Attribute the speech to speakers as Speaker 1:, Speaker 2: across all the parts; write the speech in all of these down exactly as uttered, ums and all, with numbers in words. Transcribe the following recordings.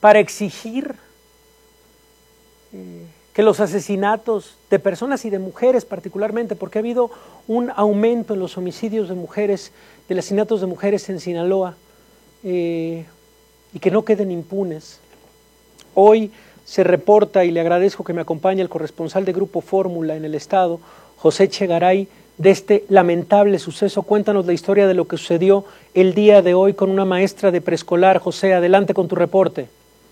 Speaker 1: para exigir eh, que los asesinatos de personas y de mujeres particularmente, porque ha habido un aumento en los homicidios de mujeres, de los asesinatos de mujeres en Sinaloa, eh, y que no queden impunes. Hoy se reporta, y le agradezco que me acompañe el corresponsal de Grupo Fórmula en el estado, José Chegaray, de este lamentable suceso. Cuéntanos la historia de lo que sucedió el día de hoy con una maestra de preescolar. José, adelante con tu reporte.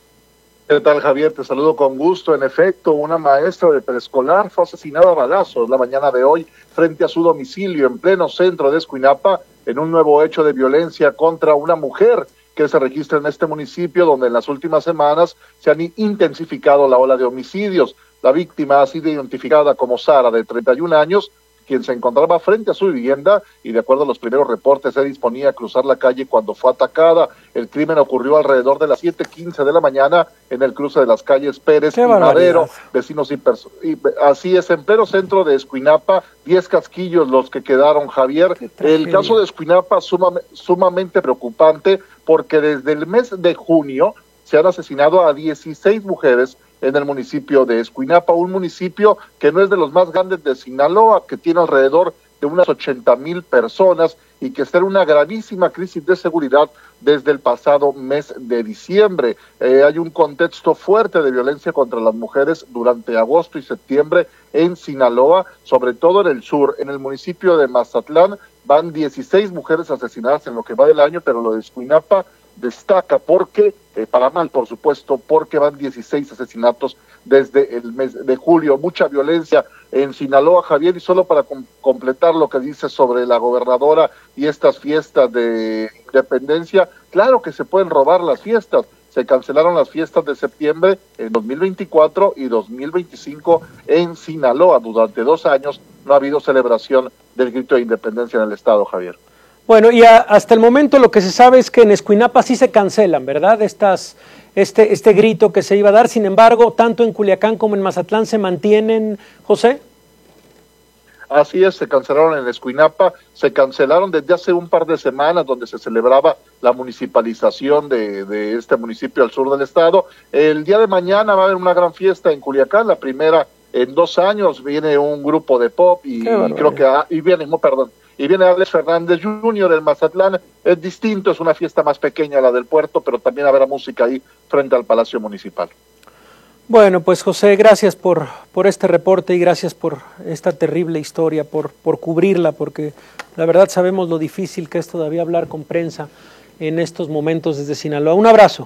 Speaker 2: ¿Qué tal, Javier? Te saludo con gusto. En efecto, una maestra de preescolar fue asesinada a balazos la mañana de hoy frente a su domicilio en pleno centro de Escuinapa, en un nuevo hecho de violencia contra una mujer que se registra en este municipio, donde en las últimas semanas se han intensificado la ola de homicidios. La víctima ha sido identificada como Sara, de treinta y un años, quien se encontraba frente a su vivienda y, de acuerdo a los primeros reportes, se disponía a cruzar la calle cuando fue atacada. El crimen ocurrió alrededor de las siete quince de la mañana en el cruce de las calles Pérez y Madero. Vecinos y, y así es, en pleno centro de Escuinapa, diez casquillos los que quedaron, Javier. El caso de Escuinapa sumam sumamente preocupante, porque desde el mes de junio se han asesinado a dieciséis mujeres en el municipio de Escuinapa, un municipio que no es de los más grandes de Sinaloa, que tiene alrededor de unas ochenta mil personas y que está en una gravísima crisis de seguridad desde el pasado mes de diciembre. Eh, hay un contexto fuerte de violencia contra las mujeres durante agosto y septiembre en Sinaloa, sobre todo en el sur. En el municipio de Mazatlán van dieciséis mujeres asesinadas en lo que va del año, pero lo de Escuinapa destaca porque, eh, para mal por supuesto, porque van dieciséis asesinatos desde el mes de julio. Mucha violencia en Sinaloa, Javier, y solo para com completar lo que dice sobre la gobernadora y estas fiestas de independencia, claro que se pueden robar las fiestas. Se cancelaron las fiestas de septiembre en dos mil veinticuatro y dos mil veinticinco en Sinaloa. Durante dos años no ha habido celebración del grito de independencia en el estado, Javier.
Speaker 1: Bueno, y a, hasta el momento lo que se sabe es que en Escuinapa sí se cancelan, ¿verdad? Estas, este, este grito que se iba a dar. Sin embargo, tanto en Culiacán como en Mazatlán se mantienen, José.
Speaker 2: Así es, se cancelaron en Escuinapa, se cancelaron desde hace un par de semanas, donde se celebraba la municipalización de, de este municipio al sur del estado. El día de mañana va a haber una gran fiesta en Culiacán, la primera en dos años. Viene un grupo de pop y, y creo que, ah, y viene, no, perdón, y viene Alex Fernández junior en Mazatlán. Es distinto, es una fiesta más pequeña la del puerto, pero también habrá música ahí frente al Palacio Municipal.
Speaker 1: Bueno, pues José, gracias por, por este reporte y gracias por esta terrible historia, por, por cubrirla, porque la verdad sabemos lo difícil que es todavía hablar con prensa en estos momentos desde Sinaloa. Un abrazo.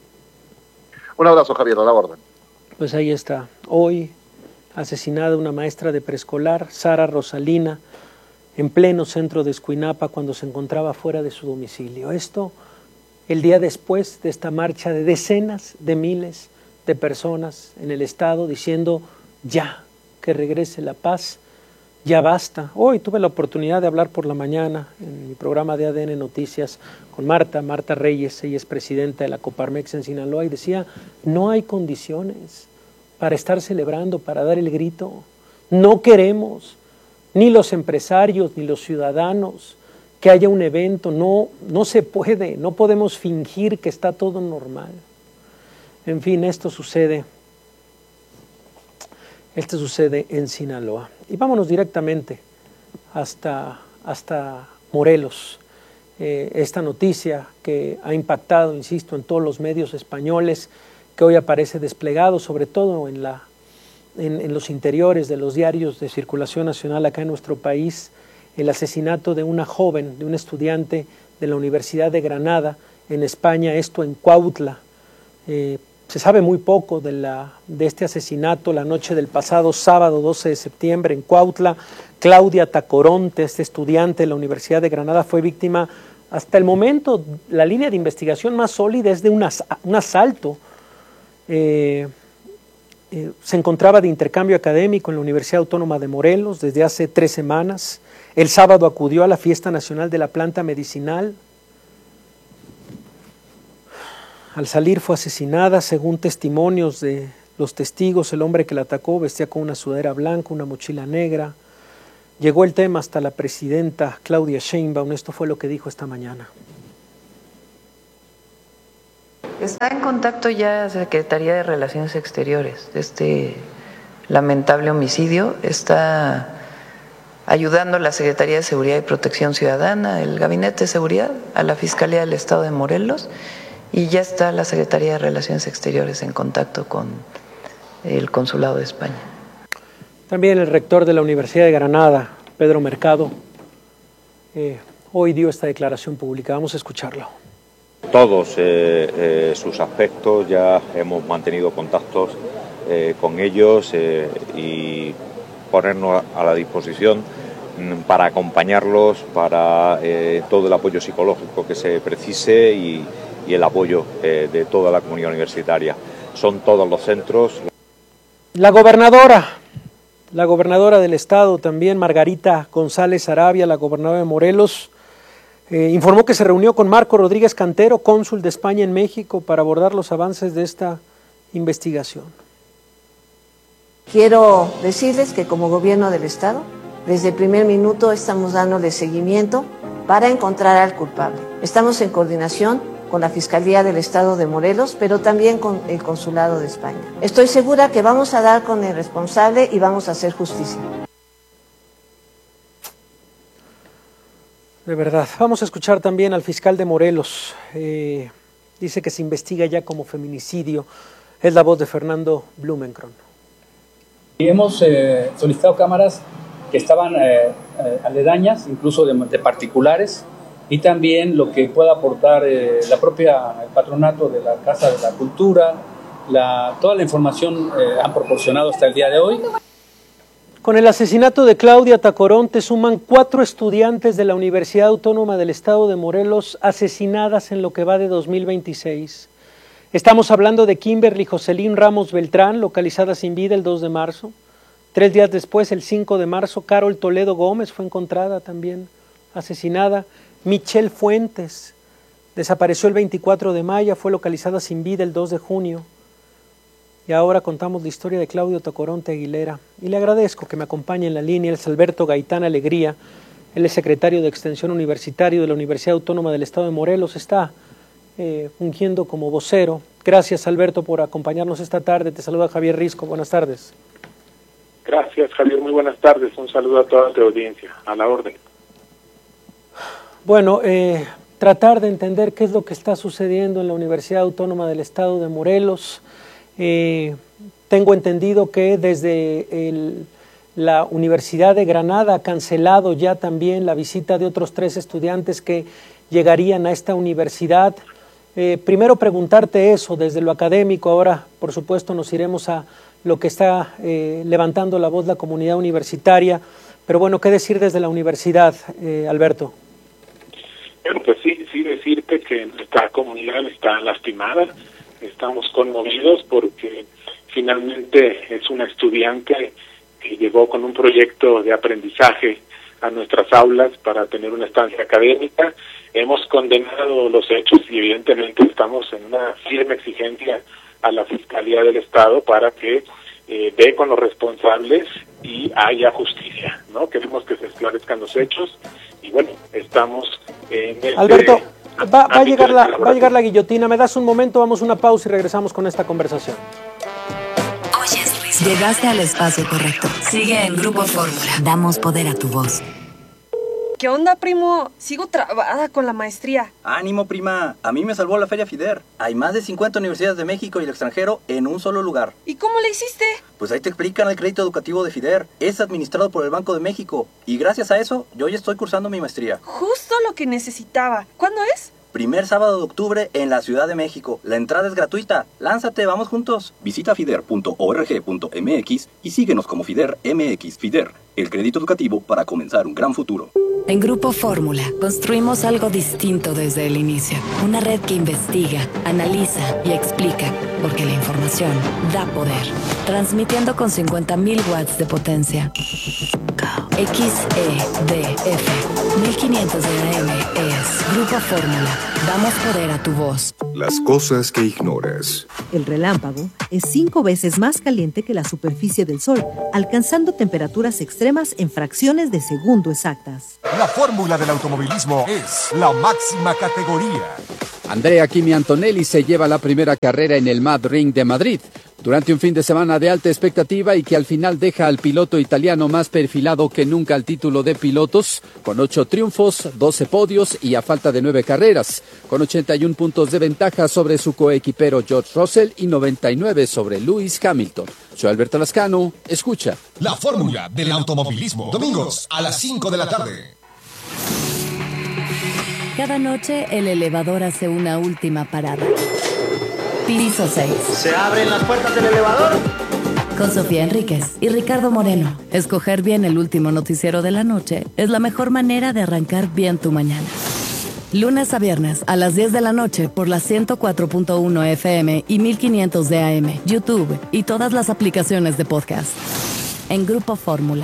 Speaker 2: Un abrazo, Javier, a la orden.
Speaker 1: Pues ahí está, hoy asesinada una maestra de preescolar, Sara Rosalina, en pleno centro de Escuinapa, cuando se encontraba fuera de su domicilio. Esto el día después de esta marcha de decenas de miles de personas en el estado diciendo ya, que regrese la paz, ya basta. Hoy tuve la oportunidad de hablar por la mañana en mi programa de A D N Noticias con Marta, Marta Reyes, ella es presidenta de la Coparmex en Sinaloa, y decía, no hay condiciones para estar celebrando, para dar el grito. No queremos, ni los empresarios, ni los ciudadanos, que haya un evento. No, no se puede, no podemos fingir que está todo normal. En fin, esto sucede, esto sucede en Sinaloa. Y vámonos directamente hasta, hasta Morelos. Eh, esta noticia que ha impactado, insisto, en todos los medios españoles, que hoy aparece desplegado, sobre todo en, la, en, en los interiores de los diarios de circulación nacional acá en nuestro país, el asesinato de una joven, de un estudiante de la Universidad de Granada, en España, esto en Cuautla. Eh, Se sabe muy poco de, la, de este asesinato la noche del pasado sábado doce de septiembre en Cuautla. Claudia Tacoronte, este estudiante de la Universidad de Granada, fue víctima. Hasta el momento, la línea de investigación más sólida es de un, as, un asalto. Eh, eh, se encontraba de intercambio académico en la Universidad Autónoma de Morelos desde hace tres semanas. El sábado acudió a la Fiesta Nacional de la Planta Medicinal. Al salir fue asesinada. Según testimonios de los testigos, el hombre que la atacó vestía con una sudadera blanca, una mochila negra. Llegó el tema hasta la presidenta Claudia Sheinbaum. Esto fue lo que dijo esta mañana.
Speaker 3: Está en contacto ya Secretaría de Relaciones Exteriores. Este lamentable homicidio está ayudando a la Secretaría de Seguridad y Protección Ciudadana, el Gabinete de Seguridad, a la Fiscalía del Estado de Morelos, y ya está la Secretaría de Relaciones Exteriores en contacto con el Consulado de España. También el rector de la Universidad de Granada, Pedro Mercado, eh, hoy dio esta declaración pública. Vamos a escucharlo.
Speaker 4: Todos eh, eh, sus aspectos, ya hemos mantenido contactos eh, con ellos eh, y ponernos a la disposición para acompañarlos, para eh, todo el apoyo psicológico que se precise y, y el apoyo eh, de toda la comunidad universitaria. Son todos los centros.
Speaker 1: La gobernadora, la gobernadora del estado también, Margarita González Arabia, la gobernadora de Morelos, eh, informó que se reunió con Marco Rodríguez Cantero, cónsul de España en México, para abordar los avances de esta investigación.
Speaker 5: Quiero decirles que como gobierno del Estado, desde el primer minuto estamos dándole seguimiento para encontrar al culpable. Estamos en coordinación con la Fiscalía del Estado de Morelos, pero también con el Consulado de España. Estoy segura que vamos a dar con el responsable y vamos a hacer justicia.
Speaker 1: De verdad. Vamos a escuchar también al fiscal de Morelos. Eh, dice que se investiga ya como feminicidio. Es la voz de Fernando Blumenkron.
Speaker 6: Y hemos eh, solicitado cámaras que estaban eh, eh, aledañas, incluso de, de particulares, y también lo que pueda aportar eh, la propia el patronato de la Casa de la Cultura, la, toda la información eh, han proporcionado hasta el día de hoy.
Speaker 1: Con el asesinato de Claudia Tacoronte suman cuatro estudiantes de la Universidad Autónoma del Estado de Morelos asesinadas en lo que va de dos mil veintiséis. Estamos hablando de Kimberly Jocelyn Ramos Beltrán, localizada sin vida el dos de marzo. Tres días después, el cinco de marzo, Carol Toledo Gómez fue encontrada también asesinada. Michelle Fuentes desapareció el veinticuatro de mayo, fue localizada sin vida el dos de junio. Y ahora contamos la historia de Claudio Tacoronte Aguilera. Y le agradezco que me acompañe en la línea, es Alberto Gaitán Alegría. Él es secretario de Extensión Universitario de la Universidad Autónoma del Estado de Morelos. Está Eh, fungiendo como vocero. Gracias, Alberto, por acompañarnos esta tarde. Te saluda Javier Risco. Buenas tardes.
Speaker 7: Gracias, Javier. Muy buenas tardes. Un saludo a toda tu audiencia. A la orden.
Speaker 1: Bueno, eh, tratar de entender qué es lo que está sucediendo en la Universidad Autónoma del Estado de Morelos. Eh, tengo entendido que desde el, la Universidad de Granada ha cancelado ya también la visita de otros tres estudiantes que llegarían a esta universidad. Eh, primero preguntarte eso desde lo académico, ahora por supuesto nos iremos a lo que está eh, levantando la voz la comunidad universitaria, pero bueno, ¿qué decir desde la universidad, eh, Alberto?
Speaker 7: Bueno, pues sí, sí decirte que nuestra comunidad está lastimada, estamos conmovidos porque finalmente es una estudiante que llegó con un proyecto de aprendizaje a nuestras aulas para tener una estancia académica. Hemos condenado los hechos y evidentemente estamos en una firme exigencia a la Fiscalía del Estado para que eh, dé con los responsables y haya justicia, ¿no? Queremos que se esclarezcan los hechos y bueno, estamos en este...
Speaker 1: Alberto, va, va, a llegar la, va a llegar la guillotina. ¿Me das un momento? Vamos a una pausa y regresamos con esta conversación.
Speaker 8: Llegaste al espacio correcto. Sigue en Grupo Fórmula. Damos poder a tu voz.
Speaker 9: ¿Qué onda, primo? Sigo trabada con la maestría.
Speaker 10: Ánimo, prima. A mí me salvó la Feria FIDER. Hay más de cincuenta universidades de México y el extranjero en un solo lugar.
Speaker 9: ¿Y cómo le hiciste?
Speaker 10: Pues ahí te explican el crédito educativo de FIDER. Es administrado por el Banco de México. Y gracias a eso, yo ya estoy cursando mi maestría.
Speaker 9: Justo lo que necesitaba. ¿Cuándo es?
Speaker 10: Primer sábado de octubre en la Ciudad de México. La entrada es gratuita. Lánzate, vamos juntos. Visita fider punto org punto mx y síguenos como FIDER M X. FIDER, el crédito educativo para comenzar un gran futuro.
Speaker 8: En Grupo Fórmula construimos algo distinto desde el inicio. Una red que investiga, analiza y explica, porque la información da poder. Transmitiendo con cincuenta mil watts de potencia. X E D F mil quinientos de A M es Grupo Fórmula. Damos poder a tu voz.
Speaker 11: Las cosas que ignoras.
Speaker 12: El relámpago es cinco veces más caliente que la superficie del Sol, alcanzando temperaturas extremas en fracciones de segundo exactas.
Speaker 13: La fórmula del automovilismo es la máxima categoría. Andrea Kimi Antonelli se lleva la primera carrera en el Mad Ring de Madrid, durante un fin de semana de alta expectativa y que al final deja al piloto italiano más perfilado que nunca al título de pilotos, con ocho triunfos, doce podios y a falta de nueve carreras, con ochenta y uno puntos de ventaja sobre su coequipero George Russell y noventa y nueve sobre Lewis Hamilton. Soy Alberto Lascano, escucha.
Speaker 14: La fórmula del automovilismo, domingos a las cinco de la tarde.
Speaker 8: Cada noche el elevador hace una última parada. Piso seis.
Speaker 15: ¿Se abren las puertas del elevador?
Speaker 8: Con Sofía Enríquez y Ricardo Moreno. Escoger bien el último noticiero de la noche es la mejor manera de arrancar bien tu mañana. Lunes a viernes a las diez de la noche por la ciento cuatro punto uno F M y mil quinientos de A M, YouTube y todas las aplicaciones de podcast. En Grupo Fórmula.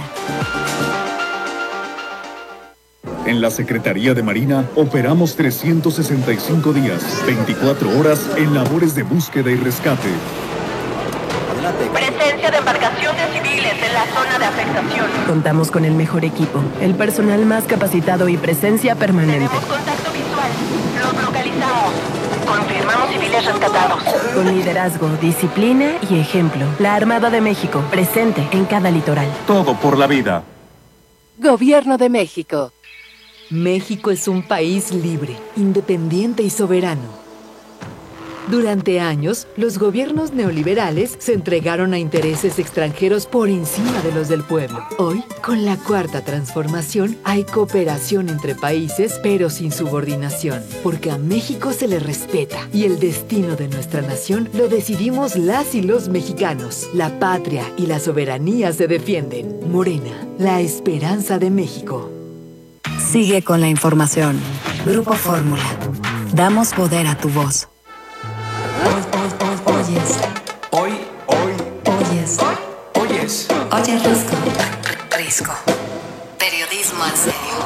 Speaker 11: En la Secretaría de Marina operamos trescientos sesenta y cinco días, veinticuatro horas en labores de búsqueda y rescate.
Speaker 16: Presencia de embarcaciones civiles en la zona de afectación.
Speaker 17: Contamos con el mejor equipo, el personal más capacitado y presencia permanente.
Speaker 16: Tenemos contacto visual. Los localizamos. Confirmamos civiles rescatados.
Speaker 17: Con liderazgo, disciplina y ejemplo. La Armada de México, presente en cada litoral.
Speaker 11: Todo por la vida.
Speaker 18: Gobierno de México.
Speaker 19: México es un país libre, independiente y soberano. Durante años, los gobiernos neoliberales se entregaron a intereses extranjeros por encima de los del pueblo. Hoy, con la Cuarta Transformación, hay cooperación entre países, pero sin subordinación, porque a México se le respeta y el destino de nuestra nación lo decidimos las y los mexicanos. La patria y la soberanía se defienden. Morena, la esperanza de México.
Speaker 8: Sigue con la información. Grupo Fórmula. Damos poder a tu voz. Oyes.
Speaker 14: Hoy, hoy.
Speaker 8: Oyes.
Speaker 14: Oyes.
Speaker 8: Oyes Risco. Risco. Periodismo en serio.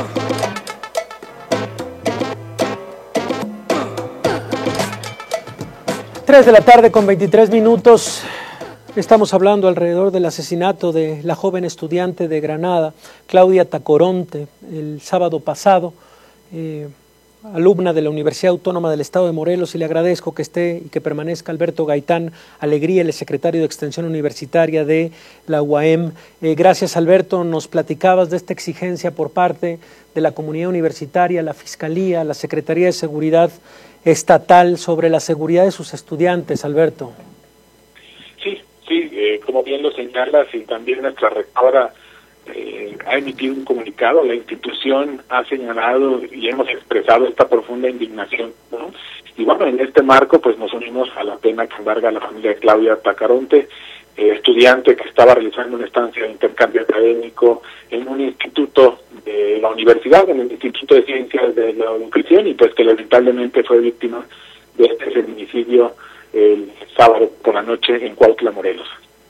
Speaker 1: Tres de la tarde con veintitrés minutos. Estamos hablando alrededor del asesinato de la joven estudiante de Granada, Claudia Tacoronte, el sábado pasado, eh, alumna de la Universidad Autónoma del Estado de Morelos, y le agradezco que esté y que permanezca Alberto Gaitán Alegría, el secretario de Extensión Universitaria de la U A M. Eh, gracias, Alberto. Nos platicabas de esta exigencia por parte de la comunidad universitaria, la Fiscalía, la Secretaría de Seguridad Estatal sobre la seguridad de sus estudiantes, Alberto.
Speaker 7: Sí, sí, eh, como bien lo señalas, y también nuestra rectora eh, ha emitido un comunicado, la institución ha señalado y hemos expresado esta profunda indignación, ¿no? Y bueno, en este marco pues nos unimos a la pena que embarga a la familia de Claudia Tacoronte, eh, estudiante que estaba realizando una estancia de intercambio académico en un instituto de la universidad, en el Instituto de Ciencias de la Educación, y pues que lamentablemente fue víctima de este feminicidio el sábado por la noche en Cuautla, Morelos.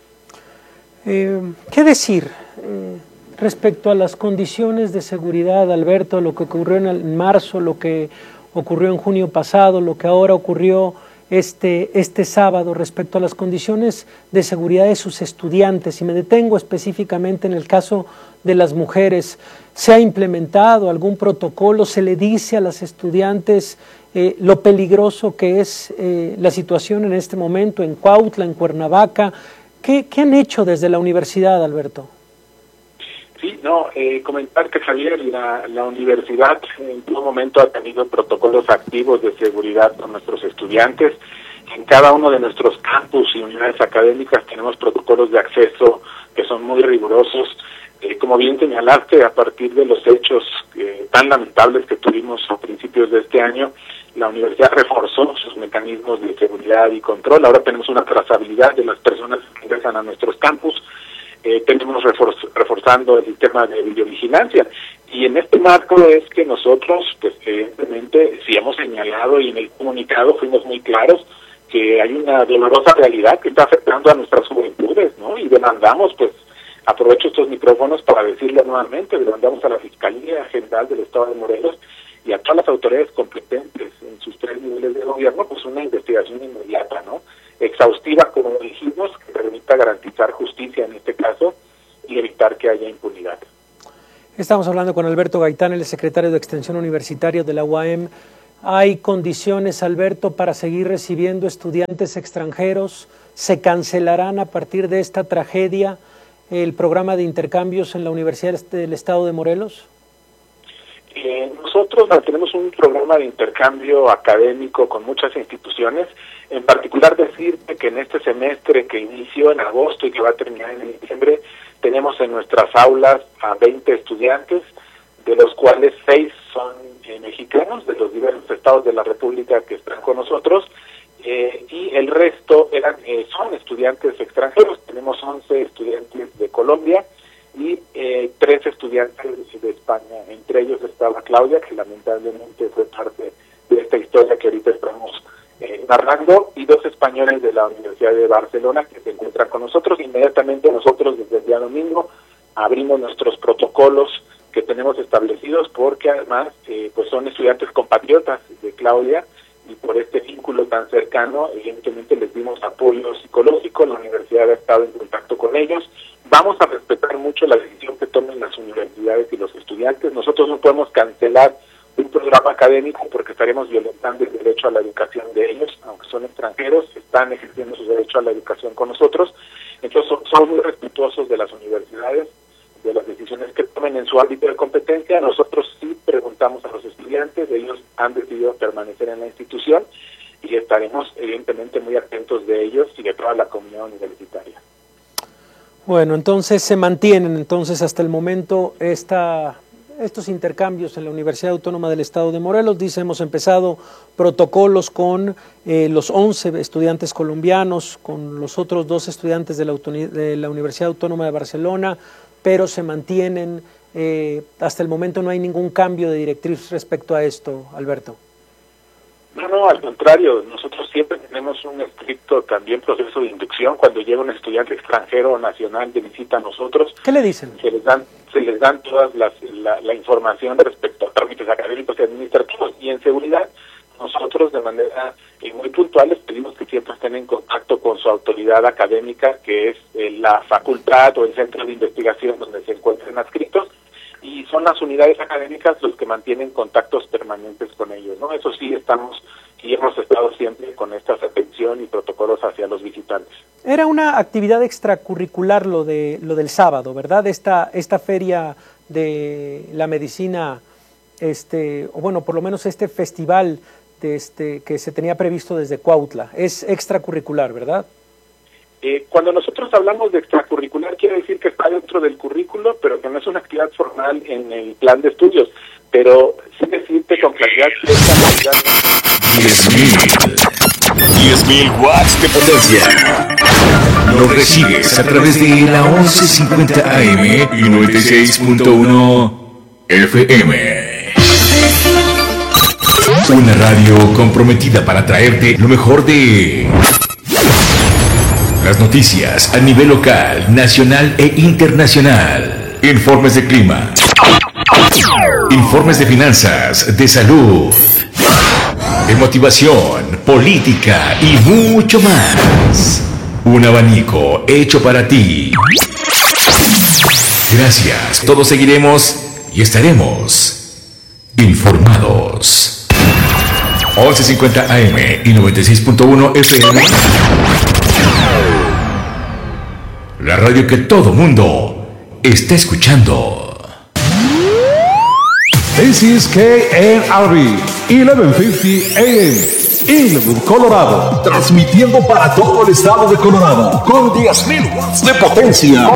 Speaker 1: Eh, ¿Qué decir eh, respecto a las condiciones de seguridad, Alberto, lo que ocurrió en, el, en marzo, lo que ocurrió en junio pasado, lo que ahora ocurrió este, este sábado respecto a las condiciones de seguridad de sus estudiantes? Y me detengo específicamente en el caso de las mujeres. ¿Se ha implementado algún protocolo? ¿Se le dice a las estudiantes eh, lo peligroso que es eh, la situación en este momento en Cuautla, en Cuernavaca? ¿Qué, qué han hecho desde la universidad, Alberto?
Speaker 7: Sí, no, eh, comentarte, Javier, la, la universidad en todo momento ha tenido protocolos activos de seguridad con nuestros estudiantes. En cada uno de nuestros campus y unidades académicas tenemos protocolos de acceso que son muy rigurosos. Eh, como bien señalaste, a partir de los hechos eh, tan lamentables que tuvimos a principios de este año, la universidad reforzó sus mecanismos de seguridad y control. Ahora tenemos una trazabilidad de las personas que ingresan a nuestros campus. Eh, tenemos refor reforzando el sistema de videovigilancia. Y en este marco es que nosotros, pues evidentemente, si hemos señalado y en el comunicado fuimos muy claros que hay una dolorosa realidad que está afectando a nuestras juventudes, ¿no? Y demandamos, pues, aprovecho estos micrófonos para decirlo nuevamente, demandamos a la Fiscalía General del Estado de Morelos y a todas las autoridades competentes en sus tres niveles de gobierno, pues una investigación inmediata, ¿no? Exhaustiva, como dijimos, que permita garantizar justicia en este caso y evitar que haya impunidad.
Speaker 1: Estamos hablando con Alberto Gaitán, el secretario de Extensión Universitaria de la U A M. ¿Hay condiciones, Alberto, para seguir recibiendo estudiantes extranjeros? ¿Se cancelarán a partir de esta tragedia el programa de intercambios en la Universidad del Estado de Morelos?
Speaker 7: Eh, nosotros tenemos un programa de intercambio académico con muchas instituciones, en particular decirte que en este semestre que inició en agosto y que va a terminar en diciembre, tenemos en nuestras aulas a veinte estudiantes, de los cuales seis son eh, mexicanos, de los diversos estados de la República que están con nosotros, eh, y el resto eran eh, son estudiantes extranjeros. Tenemos once estudiantes de Colombia y eh, tres estudiantes de España. Entre ellos estaba Claudia, que lamentablemente fue parte de esta historia que ahorita estamos eh, narrando, y dos españoles de la Universidad de Barcelona que se encuentran con nosotros. Inmediatamente nosotros, desde el día domingo, abrimos nuestros protocolos que tenemos establecidos, porque además eh, pues son estudiantes compatriotas de Claudia, y por este vínculo tan cercano, evidentemente les dimos apoyo psicológico. La universidad ha estado en contacto con ellos. Vamos a respetar mucho la decisión que tomen las universidades y los estudiantes. Nosotros no podemos cancelar un programa académico porque estaremos violentando el derecho a la educación de ellos, aunque son extranjeros, están ejerciendo su derecho a la educación con nosotros. Entonces somos muy respetuosos de las universidades, de las decisiones que tomen en su ámbito de competencia. Nosotros sí preguntamos a los estudiantes, ellos han decidido permanecer en la institución y estaremos evidentemente muy atentos de ellos y de toda la comunidad universitaria.
Speaker 1: Bueno, entonces se mantienen entonces hasta el momento esta, estos intercambios en la Universidad Autónoma del Estado de Morelos. Dice, hemos empezado protocolos con eh, los once estudiantes colombianos, con los otros dos estudiantes de la, de la Universidad Autónoma de Barcelona, pero se mantienen, eh, hasta el momento no hay ningún cambio de directriz respecto a esto, Alberto.
Speaker 7: No, no, al contrario, nosotros siempre tenemos un estricto también proceso de inducción. Cuando llega un estudiante extranjero o nacional de visita a nosotros,
Speaker 1: ¿qué le dicen?
Speaker 7: Se les dan, se les dan toda la, la información respecto a trámites académicos y administrativos, y en seguridad nosotros de manera eh, muy puntual les pedimos que siempre estén en contacto con su autoridad académica, que es eh, la facultad o el centro de investigación donde se encuentren adscritos, y son las unidades académicas los que mantienen contactos permanentes con ellos, ¿no? Eso sí, estamos y hemos estado siempre con esta atención y protocolos hacia los visitantes.
Speaker 1: Era una actividad extracurricular lo de lo del sábado, ¿verdad? Esta esta feria de la medicina, este, o bueno, por lo menos este festival de este que se tenía previsto desde Cuautla, es extracurricular, ¿verdad?
Speaker 7: Eh, cuando nosotros hablamos de extracurricular, quiere decir que está dentro del currículo, pero que no es una actividad formal en el plan de estudios. Pero sí decirte con claridad que esta actividad...
Speaker 11: diez mil watts de potencia. Lo recibes a través de la once cincuenta A M y noventa y seis punto uno F M. Una radio comprometida para traerte lo mejor de las noticias a nivel local, nacional e internacional. Informes de clima, informes de finanzas, de salud, de motivación, política y mucho más. Un abanico hecho para ti. Gracias, todos seguiremos y estaremos informados. once cincuenta A M y noventa y seis punto uno F M. La radio que todo mundo está escuchando.
Speaker 20: This is K N R B, eleven fifty A M, Inglewood, Colorado. Transmitiendo para todo el estado de Colorado con diez mil watts de potencia.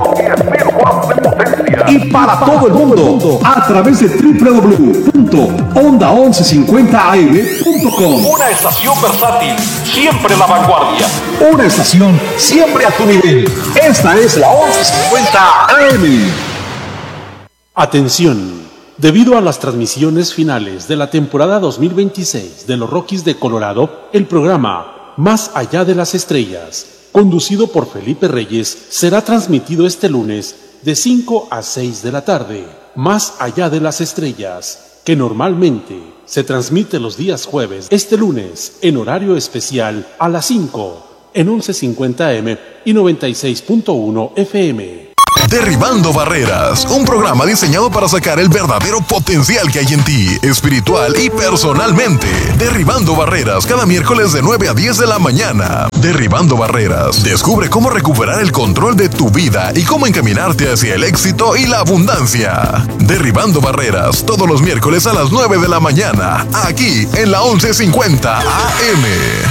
Speaker 20: Y para todo el mundo a través de doble u doble u doble u punto onda once cincuenta A M punto com. Una estación versátil, siempre la vanguardia. Una estación siempre a tu nivel. Esta es la once cincuenta A M.
Speaker 21: Atención. Debido a las transmisiones finales de la temporada dos mil veintiséis de los Rockies de Colorado, el programa Más Allá de las Estrellas, conducido por Felipe Reyes, será transmitido este lunes de cinco a seis de la tarde. Más Allá de las Estrellas, que normalmente se transmite los días jueves, este lunes en horario especial a las cinco en once cincuenta A M y noventa y seis punto uno F M.
Speaker 2: Derribando Barreras, un programa diseñado para sacar el verdadero potencial que hay en ti, espiritual y personalmente. Derribando Barreras, cada miércoles de nueve a diez de la mañana. Derribando Barreras, descubre cómo recuperar el control de tu vida y cómo encaminarte hacia el éxito y la abundancia. Derribando Barreras, todos los miércoles a las nueve de la mañana, aquí en la once cincuenta A M.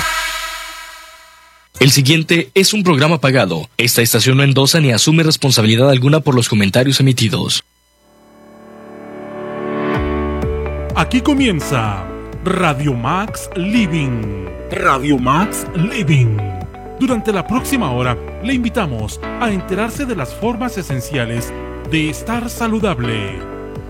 Speaker 22: El siguiente es un programa pagado. Esta estación no endosa ni asume responsabilidad alguna por los comentarios emitidos.
Speaker 21: Aquí comienza Radio Max Living. Radio Max Living. Durante la próxima hora, le invitamos a enterarse de las formas esenciales de estar saludable.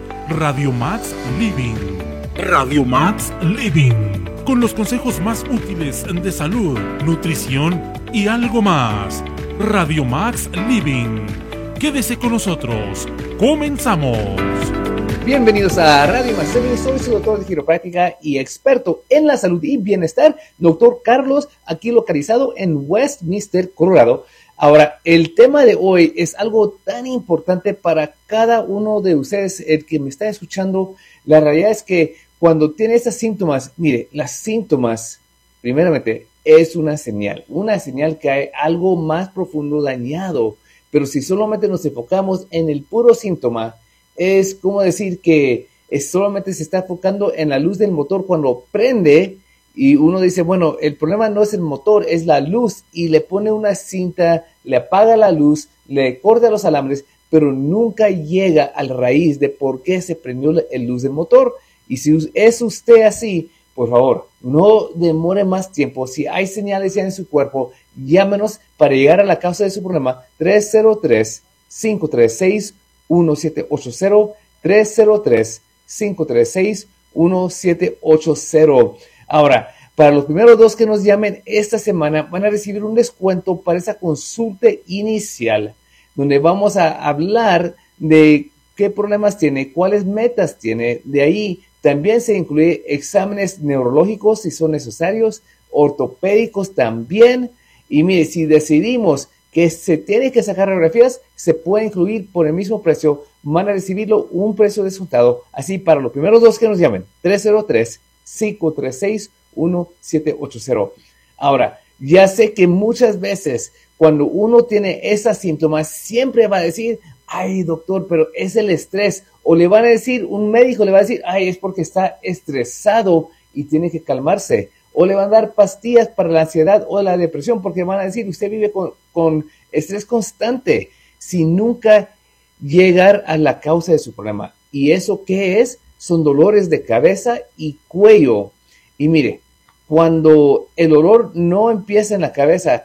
Speaker 21: Radio Max Living. Radio Max Living. Con los consejos más útiles de salud, nutrición y algo más. Radio Max Living. Quédese con nosotros. Comenzamos.
Speaker 23: Bienvenidos a Radio Max Living. Soy su doctor de quiropráctica y experto en la salud y bienestar, doctor Carlos, aquí localizado en Westminster, Colorado. Ahora, el tema de hoy es algo tan importante para cada uno de ustedes, el que me está escuchando. La realidad es que cuando tiene estos síntomas, mire, las síntomas, primeramente, es una señal, una señal que hay algo más profundo dañado. Pero si solamente nos enfocamos en el puro síntoma, es como decir que es solamente se está enfocando en la luz del motor cuando prende y uno dice, bueno, el problema no es el motor, es la luz, y le pone una cinta, le apaga la luz, le corta los alambres, pero nunca llega a la raíz de por qué se prendió la luz del motor. Y si es usted así, por favor, no demore más tiempo. Si hay señales ya en su cuerpo, llámenos para llegar a la causa de su problema. tres cero tres, cinco tres seis, uno siete ocho cero, tres cero tres, cinco tres seis, uno siete ocho cero. Ahora, para los primeros dos que nos llamen esta semana, van a recibir un descuento para esa consulta inicial, donde vamos a hablar de qué problemas tiene, cuáles metas tiene. De ahí también se incluye exámenes neurológicos si son necesarios, ortopédicos también. Y mire, si decidimos que se tiene que sacar radiografías, se puede incluir por el mismo precio. Van a recibirlo un precio descontado. Así, para los primeros dos que nos llamen, tres cero tres, cinco tres seis, uno siete ocho cero. Ahora, ya sé que muchas veces cuando uno tiene esos síntomas, siempre va a decir, ay, doctor, pero es el estrés. O le van a decir, un médico le va a decir, ay, es porque está estresado y tiene que calmarse. O le van a dar pastillas para la ansiedad o la depresión, porque van a decir, usted vive con, con estrés constante, sin nunca llegar a la causa de su problema. ¿Y eso qué es? Son dolores de cabeza y cuello. Y mire, cuando el dolor no empieza en la cabeza,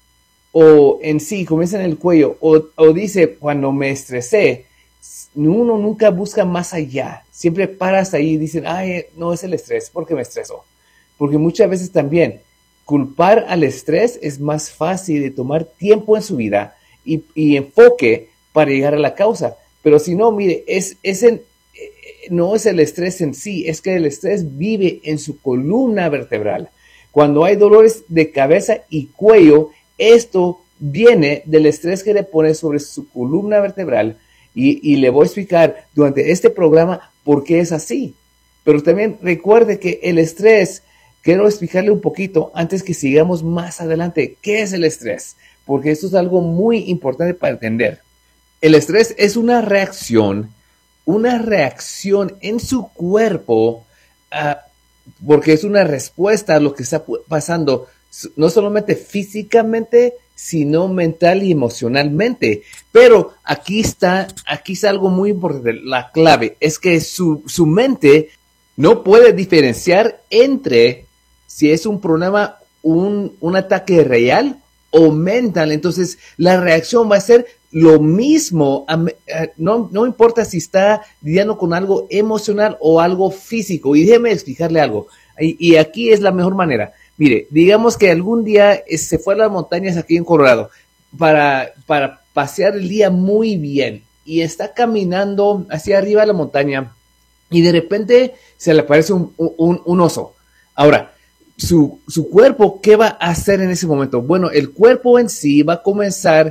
Speaker 23: o en sí, comienza en el cuello, o, o dice, cuando me estresé, uno nunca busca más allá. Siempre paras ahí y dicen, ay, no es el estrés, porque me estreso. Porque muchas veces también culpar al estrés es más fácil de tomar tiempo en su vida y, y enfoque para llegar a la causa. Pero si no, mire, es, es en, no es el estrés en sí, es que el estrés vive en su columna vertebral. Cuando hay dolores de cabeza y cuello, esto viene del estrés que le pone sobre su columna vertebral y, y le voy a explicar durante este programa por qué es así. Pero también recuerde que el estrés, quiero explicarle un poquito antes que sigamos más adelante, ¿qué es el estrés? Porque esto es algo muy importante para entender. El estrés es una reacción, una reacción en su cuerpo, uh, porque es una respuesta a lo que está pasando, no solamente físicamente, sino mental y emocionalmente. Pero aquí está, aquí está algo muy importante. La clave es que su, su mente no puede diferenciar entre si es un problema, un, un ataque real o mental. Entonces, la reacción va a ser lo mismo. No, no importa si está lidiando con algo emocional o algo físico. Y déjeme explicarle algo. Y, y aquí es la mejor manera. Mire, digamos que algún día se fue a las montañas aquí en Colorado para, para pasear el día muy bien y está caminando hacia arriba de la montaña y de repente se le aparece un, un, un oso. Ahora, su, su cuerpo, ¿qué va a hacer en ese momento? Bueno, el cuerpo en sí va a comenzar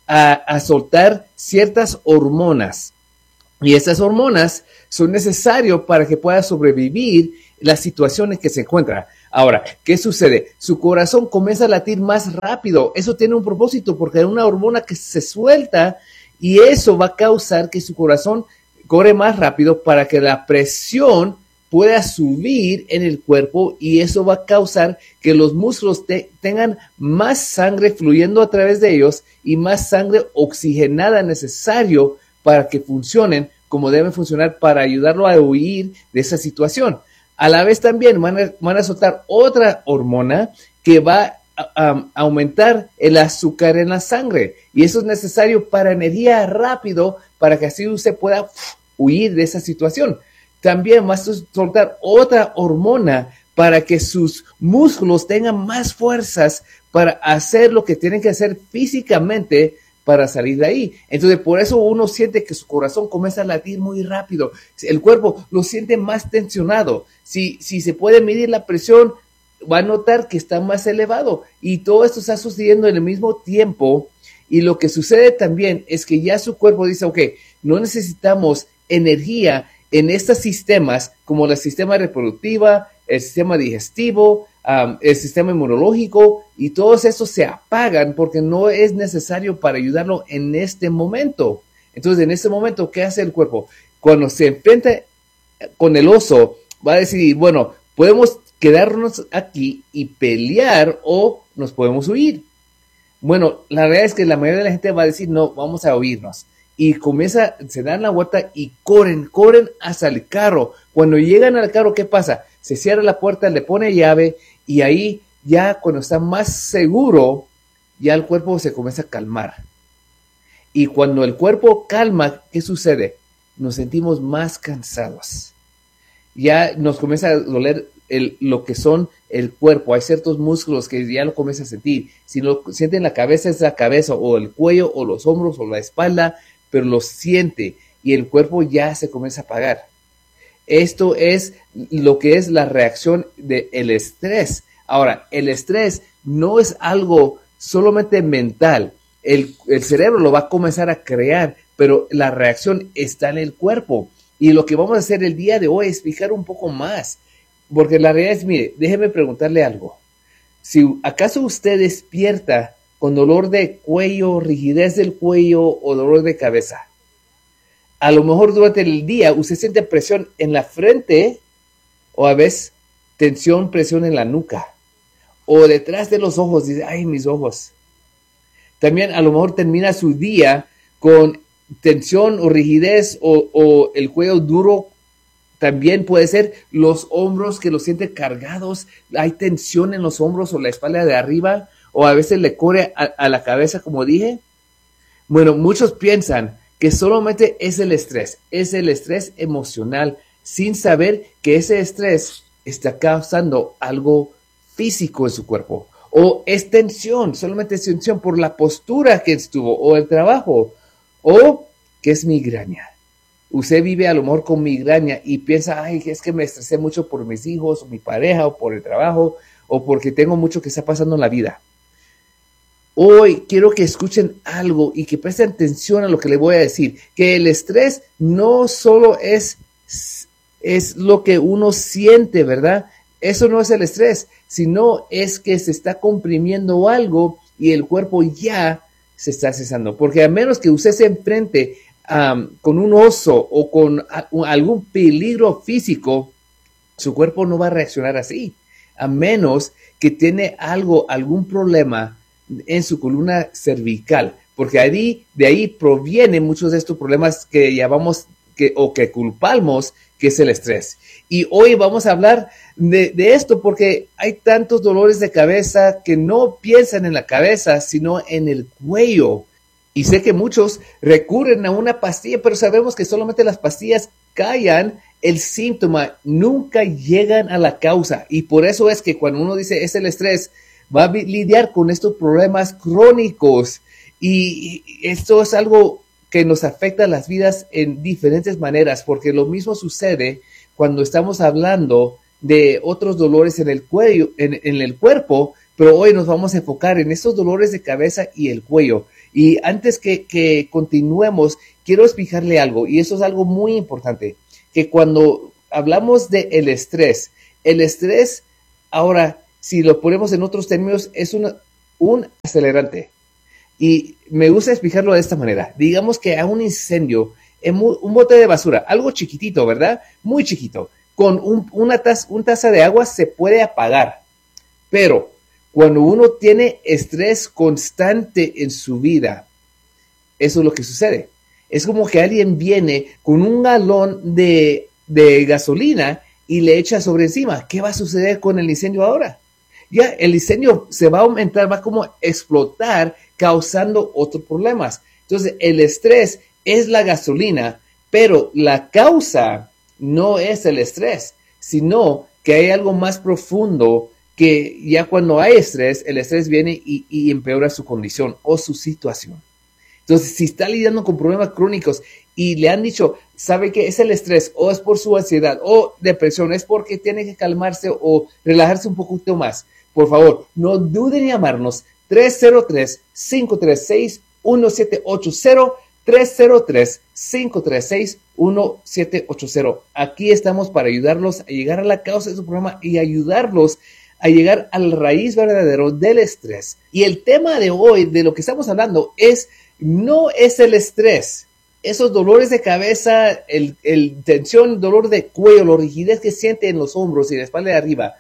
Speaker 23: a, a soltar ciertas hormonas. Y esas hormonas son necesarias para que pueda sobrevivir las situaciones que se encuentra. Ahora, ¿qué sucede? Su corazón comienza a latir más rápido. Eso tiene un propósito porque hay una hormona que se suelta y eso va a causar que su corazón corre más rápido para que la presión pueda subir en el cuerpo y eso va a causar que los músculos te- tengan más sangre fluyendo a través de ellos y más sangre oxigenada necesario para que funcionen como deben funcionar para ayudarlo a huir de esa situación. A la vez también van a, van a soltar otra hormona que va a, a aumentar el azúcar en la sangre y eso es necesario para energía rápido para que así usted pueda uf, huir de esa situación. También va a soltar otra hormona para que sus músculos tengan más fuerzas para hacer lo que tienen que hacer físicamente para salir de ahí. Entonces, por eso uno siente que su corazón comienza a latir muy rápido. El cuerpo lo siente más tensionado. Si, si se puede medir la presión, va a notar que está más elevado. Y todo esto está sucediendo en el mismo tiempo. Y lo que sucede también es que ya su cuerpo dice, ok, no necesitamos energía en estos sistemas como el sistema reproductivo, el sistema digestivo, um, el sistema inmunológico y todos estos se apagan porque no es necesario para ayudarlo en este momento. Entonces, en este momento, ¿qué hace el cuerpo? Cuando se enfrenta con el oso, va a decidir, bueno, podemos quedarnos aquí y pelear o nos podemos huir. Bueno, la verdad es que la mayoría de la gente va a decir, no, vamos a huirnos. Y comienza, se dan la vuelta y corren, corren hasta el carro. Cuando llegan al carro, ¿qué pasa? Se cierra la puerta, le pone llave y ahí ya cuando está más seguro, ya el cuerpo se comienza a calmar. Y cuando el cuerpo calma, ¿qué sucede? Nos sentimos más cansados. Ya nos comienza a doler el, lo que son el cuerpo. Hay ciertos músculos que ya lo comienza a sentir. Si lo siente en la cabeza, es la cabeza o el cuello o los hombros o la espalda, pero lo siente y el cuerpo ya se comienza a apagar. Esto es lo que es la reacción del estrés. Ahora, el estrés no es algo solamente mental. El, el cerebro lo va a comenzar a crear, pero la reacción está en el cuerpo. Y lo que vamos a hacer el día de hoy es explicar un poco más. Porque la realidad es, mire, déjeme preguntarle algo. Si acaso usted despierta con dolor de cuello, rigidez del cuello o dolor de cabeza, a lo mejor durante el día usted siente presión en la frente o a veces tensión, presión en la nuca o detrás de los ojos, dice, ay, mis ojos. También a lo mejor termina su día con tensión o rigidez o, o el cuello duro. También puede ser los hombros que los siente cargados, hay tensión en los hombros o la espalda de arriba, o a veces le corre a, a la cabeza, como dije. Bueno, muchos piensan que solamente es el estrés, es el estrés emocional, sin saber que ese estrés está causando algo físico en su cuerpo. O es tensión, solamente es tensión por la postura que estuvo, o el trabajo, o que es migraña. Usted vive a lo mejor con migraña y piensa, ay, es que me estresé mucho por mis hijos, o mi pareja, o por el trabajo, o porque tengo mucho que está pasando en la vida. Hoy quiero que escuchen algo y que presten atención a lo que les voy a decir, que el estrés no solo es, es lo que uno siente, ¿verdad? Eso no es el estrés, sino es que se está comprimiendo algo y el cuerpo ya se está cesando. Porque a menos que usted se enfrente um, con un oso o con a, algún peligro físico, su cuerpo no va a reaccionar así, a menos que tiene algo, algún problema en su columna cervical, porque ahí, de ahí provienen muchos de estos problemas que llamamos que, o que culpamos, que es el estrés. Y hoy vamos a hablar de, de esto porque hay tantos dolores de cabeza que no piensan en la cabeza, sino en el cuello. Y sé que muchos recurren a una pastilla, pero sabemos que solamente las pastillas callan el síntoma, nunca llegan a la causa. Y por eso es que cuando uno dice es el estrés, va a lidiar con estos problemas crónicos y esto es algo que nos afecta a las vidas en diferentes maneras, porque lo mismo sucede cuando estamos hablando de otros dolores en el cuello, en, en el cuerpo, pero hoy nos vamos a enfocar en estos dolores de cabeza y el cuello. Y antes que, que continuemos, quiero explicarle algo, y eso es algo muy importante, que cuando hablamos del estrés, el estrés, ahora, si lo ponemos en otros términos, es una, un acelerante. Y me gusta explicarlo de esta manera. Digamos que a un incendio, en un bote de basura, algo chiquitito, ¿verdad? Muy chiquito. Con un, una taza, un taza de agua se puede apagar. Pero cuando uno tiene estrés constante en su vida, eso es lo que sucede. Es como que alguien viene con un galón de, de gasolina y le echa sobre encima. ¿Qué va a suceder con el incendio ahora? Ya el incendio se va a aumentar, va como a explotar, causando otros problemas. Entonces, el estrés es la gasolina, pero la causa no es el estrés, sino que hay algo más profundo que ya cuando hay estrés, el estrés viene y, y empeora su condición o su situación. Entonces, si está lidiando con problemas crónicos y le han dicho, sabe que es el estrés o es por su ansiedad o depresión, es porque tiene que calmarse o relajarse un poquito más, por favor, no duden en llamarnos tres cero tres, cinco tres seis, uno siete ocho cero, tres cero tres, cinco tres seis, uno siete ocho cero. Aquí estamos para ayudarlos a llegar a la causa de su problema y ayudarlos a llegar a la raíz verdadero del estrés. Y el tema de hoy, de lo que estamos hablando, es no es el estrés. Esos dolores de cabeza, el, el tensión, dolor de cuello, la rigidez que siente en los hombros y la espalda de arriba,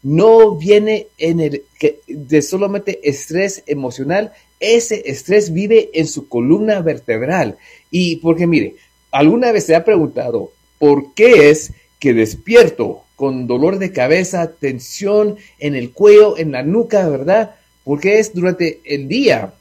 Speaker 23: no viene en el, que, de solamente estrés emocional. Ese estrés vive en su columna vertebral. Y porque mire, alguna vez se ha preguntado, ¿por qué es que despierto con dolor de cabeza, tensión en el cuello, en la nuca, verdad? Porque es durante el día.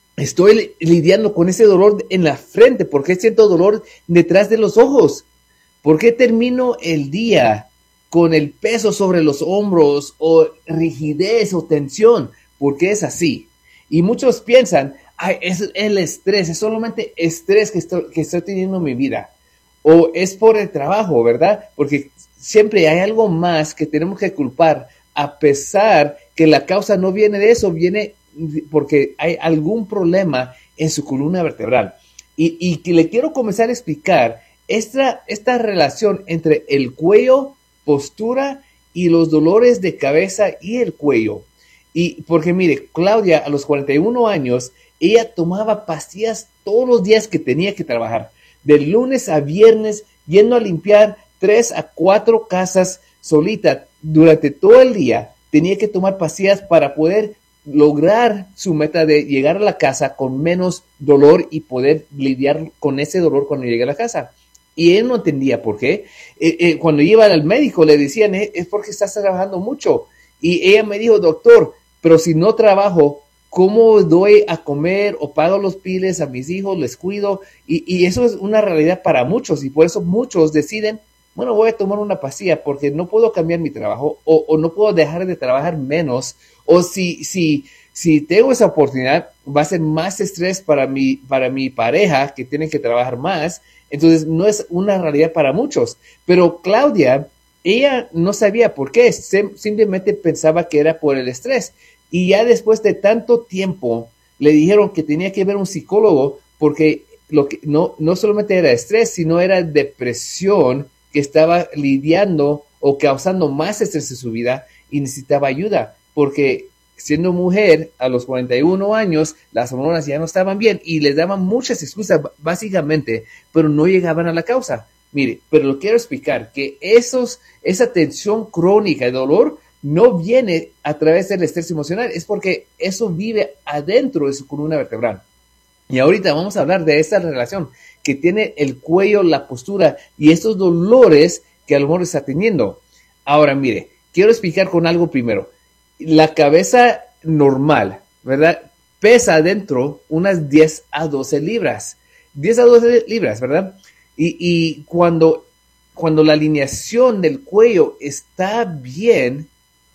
Speaker 23: Estoy lidiando con ese dolor en la frente. ¿Por qué siento dolor detrás de los ojos? ¿Por qué termino el día con el peso sobre los hombros o rigidez o tensión? Porque es así. Y muchos piensan, ay, es el estrés, es solamente estrés que estoy, que estoy teniendo en mi vida. O es por el trabajo, ¿verdad? Porque siempre hay algo más que tenemos que culpar, a pesar que la causa no viene de eso, viene porque hay algún problema en su columna vertebral. Y, y que le quiero comenzar a explicar esta, esta relación entre el cuello, postura y los dolores de cabeza y el cuello. Y porque mire, Claudia a los cuarenta y uno años, ella tomaba pastillas todos los días que tenía que trabajar, de lunes a viernes, yendo a limpiar tres a cuatro casas solita durante todo el día. Tenía que tomar pastillas para poder lograr su meta de llegar a la casa con menos dolor y poder lidiar con ese dolor cuando llegue a la casa. Y él no entendía por qué. Eh, eh, cuando iba al médico le decían, eh, es porque estás trabajando mucho. Y ella me dijo, doctor, pero si no trabajo, ¿cómo doy a comer o pago los piles a mis hijos, les cuido? Y, y eso es una realidad para muchos, y por eso muchos deciden, bueno, voy a tomar una pastilla porque no puedo cambiar mi trabajo o, o no puedo dejar de trabajar menos, o si, si, si tengo esa oportunidad, va a ser más estrés para mi, para mi pareja que tiene que trabajar más. Entonces no es una realidad para muchos. Pero Claudia, ella no sabía por qué, simplemente pensaba que era por el estrés. Y ya después de tanto tiempo le dijeron que tenía que ver un psicólogo porque lo que no, no solamente era estrés, sino era depresión que estaba lidiando o causando más estrés en su vida y necesitaba ayuda. Porque siendo mujer a los cuarenta y uno años, las hormonas ya no estaban bien y les daban muchas excusas básicamente, pero no llegaban a la causa. Mire, pero lo quiero explicar, que esos, esa tensión crónica y dolor no viene a través del estrés emocional, es porque eso vive adentro de su columna vertebral. Y ahorita vamos a hablar de esta relación que tiene el cuello, la postura y estos dolores que a lo mejor está teniendo. Ahora, mire, quiero explicar con algo primero. La cabeza normal, ¿verdad? Pesa adentro unas diez a doce libras. diez a doce libras, ¿verdad? Y, y cuando, cuando la alineación del cuello está bien,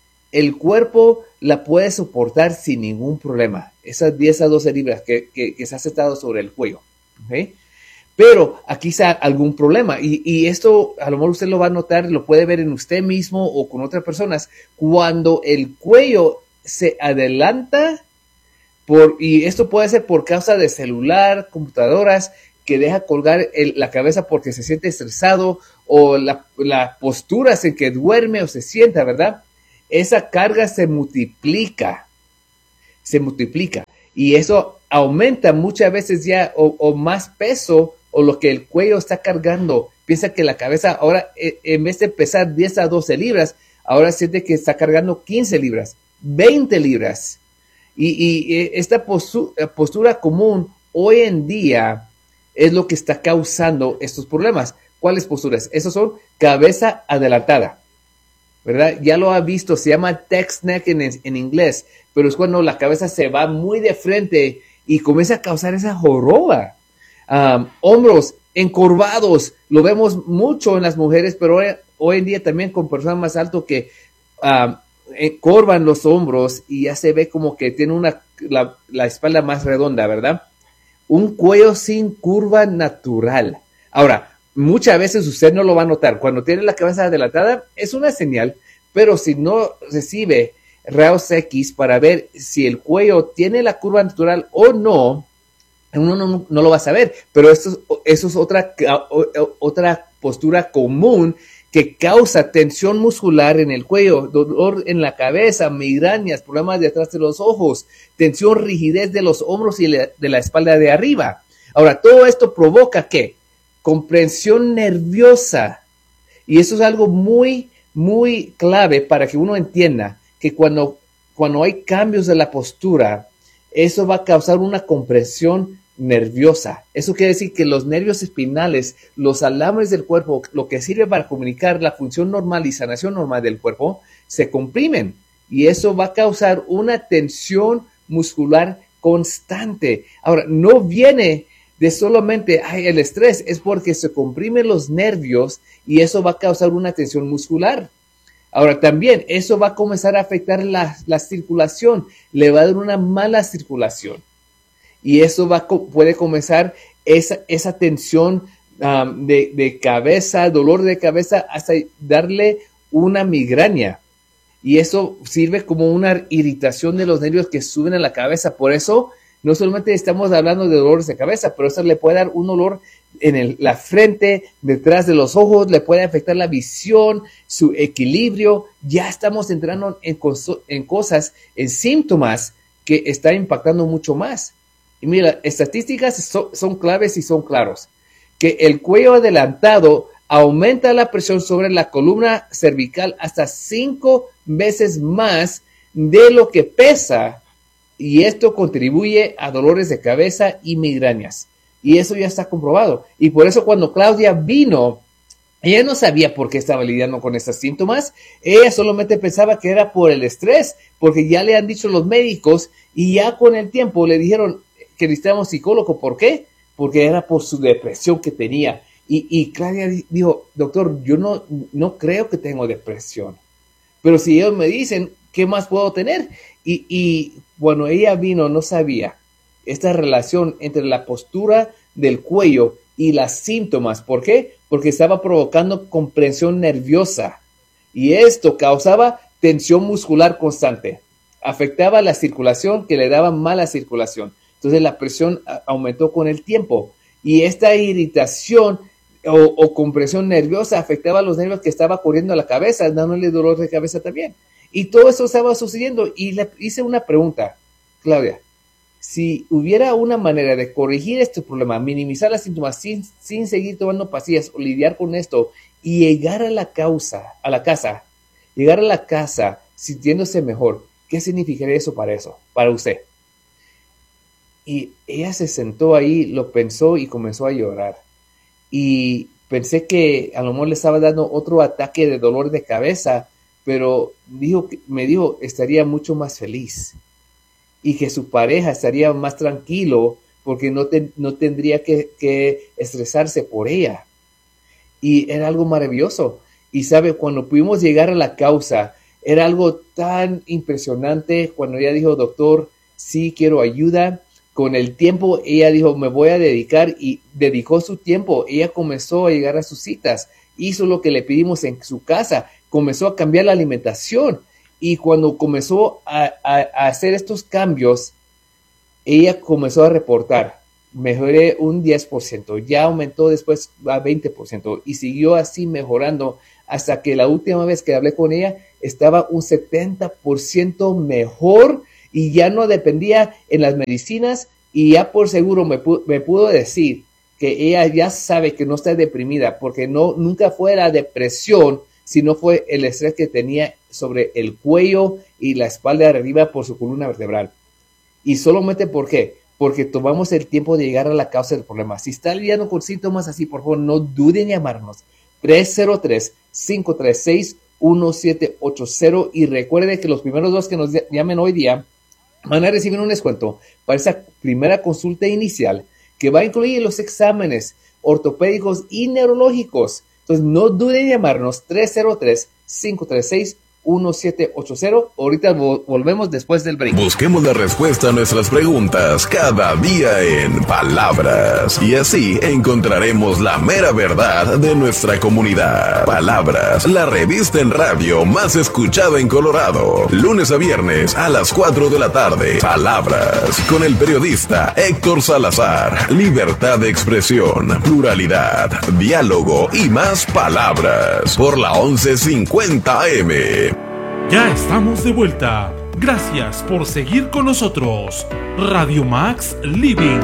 Speaker 23: el cuerpo la puede soportar sin ningún problema. Esas diez a doce libras que, que, que se ha sentado sobre el cuello. ¿Okay? Pero aquí está algún problema. Y, y esto a lo mejor usted lo va a notar, lo puede ver en usted mismo o con otras personas. Cuando el cuello se adelanta por, y esto puede ser por causa de celular, computadoras, que deja colgar el, la cabeza porque se siente estresado, o la, la postura en que duerme o se sienta, ¿verdad? Esa carga se multiplica, se multiplica, y eso aumenta muchas veces ya, o, o más peso, o lo que el cuello está cargando. Piensa que la cabeza ahora, en vez de pesar diez a doce libras, ahora siente que está cargando quince libras, veinte libras. Y, y esta postura, postura común hoy en día es lo que está causando estos problemas. ¿Cuáles posturas? Esas son cabeza adelantada, ¿verdad? Ya lo ha visto, se llama text neck en, en inglés, pero es cuando la cabeza se va muy de frente y comienza a causar esa joroba. Um, hombros encorvados, lo vemos mucho en las mujeres, pero hoy, hoy en día también con personas más altas que um, encorvan los hombros y ya se ve como que tiene una, la, la espalda más redonda, ¿verdad? Un cuello sin curva natural. Ahora, muchas veces usted no lo va a notar. Cuando tiene la cabeza adelantada, es una señal, pero si no recibe rayos X para ver si el cuello tiene la curva natural o no, uno no, no, no lo va a saber. Pero esto, eso es otra, otra postura común que causa tensión muscular en el cuello, dolor en la cabeza, migrañas, problemas detrás de los ojos, tensión, rigidez de los hombros y de la espalda de arriba. Ahora, todo esto provoca ¿qué? Comprensión nerviosa. Y eso es algo muy, muy clave para que uno entienda que cuando, cuando hay cambios de la postura, eso va a causar una comprensión nerviosa. Eso quiere decir que los nervios espinales, los alambres del cuerpo, lo que sirve para comunicar la función normal y sanación normal del cuerpo, se comprimen. Y eso va a causar una tensión muscular constante. Ahora, no viene de solamente ay, el estrés, es porque se comprimen los nervios y eso va a causar una tensión muscular. Ahora también, eso va a comenzar a afectar la, la circulación, le va a dar una mala circulación. Y eso va, puede comenzar esa, esa tensión um, de, de cabeza, dolor de cabeza, hasta darle una migraña. Y eso sirve como una irritación de los nervios que suben a la cabeza. Por eso, no solamente estamos hablando de dolores de cabeza, pero eso le puede dar un dolor en el, la frente, detrás de los ojos, le puede afectar la visión, su equilibrio. Ya estamos entrando en, en cosas, en síntomas que está impactando mucho más. Y mira, estadísticas son, son claves y son claros. Que el cuello adelantado aumenta la presión sobre la columna cervical hasta cinco veces más de lo que pesa. Y esto contribuye a dolores de cabeza y migrañas. Y eso ya está comprobado. Y por eso cuando Claudia vino, ella no sabía por qué estaba lidiando con estos síntomas. Ella solamente pensaba que era por el estrés, porque ya le han dicho los médicos y ya con el tiempo le dijeron que necesitamos psicólogo. ¿Por qué? Porque era por su depresión que tenía. Y, y Claudia dijo, doctor, yo no, no creo que tengo depresión. Pero si ellos me dicen, ¿qué más puedo tener? Y, y bueno, ella vino, no sabía esta relación entre la postura del cuello y los síntomas. ¿Por qué? Porque estaba provocando comprensión nerviosa. Y esto causaba tensión muscular constante. Afectaba la circulación, que le daba mala circulación. Entonces la presión aumentó con el tiempo. Y esta irritación o, o compresión nerviosa afectaba a los nervios que estaba corriendo a la cabeza, dándole dolor de cabeza también. Y todo eso estaba sucediendo. Y le hice una pregunta, Claudia. Si hubiera una manera de corregir este problema, minimizar los síntomas sin, sin seguir tomando pastillas o lidiar con esto y llegar a la causa, a la casa, llegar a la casa sintiéndose mejor, ¿qué significaría eso para eso, para usted? Y ella se sentó ahí, lo pensó y comenzó a llorar. Y pensé que a lo mejor le estaba dando otro ataque de dolor de cabeza, pero dijo, me dijo, estaría mucho más feliz. Y que su pareja estaría más tranquilo porque no, te, no tendría que, que estresarse por ella. Y era algo maravilloso. Y sabe, cuando pudimos llegar a la causa, era algo tan impresionante cuando ella dijo, doctor, sí quiero ayuda. Con el tiempo ella dijo, me voy a dedicar, y dedicó su tiempo. Ella comenzó a llegar a sus citas, hizo lo que le pedimos en su casa, comenzó a cambiar la alimentación. Y cuando comenzó a, a, a hacer estos cambios, ella comenzó a reportar, mejoré un diez por ciento, ya aumentó después a veinte por ciento y siguió así mejorando hasta que la última vez que hablé con ella estaba un setenta por ciento mejor y ya no dependía en las medicinas y ya por seguro me, pu- me pudo decir que ella ya sabe que no está deprimida porque no, nunca fue la depresión, sino fue el estrés que tenía sobre el cuello y la espalda de arriba por su columna vertebral. Y solamente ¿por qué? Porque tomamos el tiempo de llegar a la causa del problema. Si está lidiando con síntomas así, por favor, no duden en llamarnos. tres cero tres, cinco tres seis, uno siete ocho cero y recuerde que los primeros dos que nos llamen hoy día van a recibir un descuento para esa primera consulta inicial que va a incluir los exámenes ortopédicos y neurológicos. Entonces, no duden en llamarnos tres cero tres, cinco tres seis, uno siete ocho cero. Ahorita vo- volvemos después del break.
Speaker 2: Busquemos la respuesta a nuestras preguntas cada día en Palabras. Y así encontraremos la mera verdad de nuestra comunidad. Palabras, la revista en radio más escuchada en Colorado. Lunes a viernes a las cuatro de la tarde. Palabras, con el periodista Héctor Salazar. Libertad de expresión, pluralidad, diálogo y más palabras. Por la once cincuenta A M.
Speaker 21: Ya estamos de vuelta. Gracias por seguir con nosotros. Radio Max Living.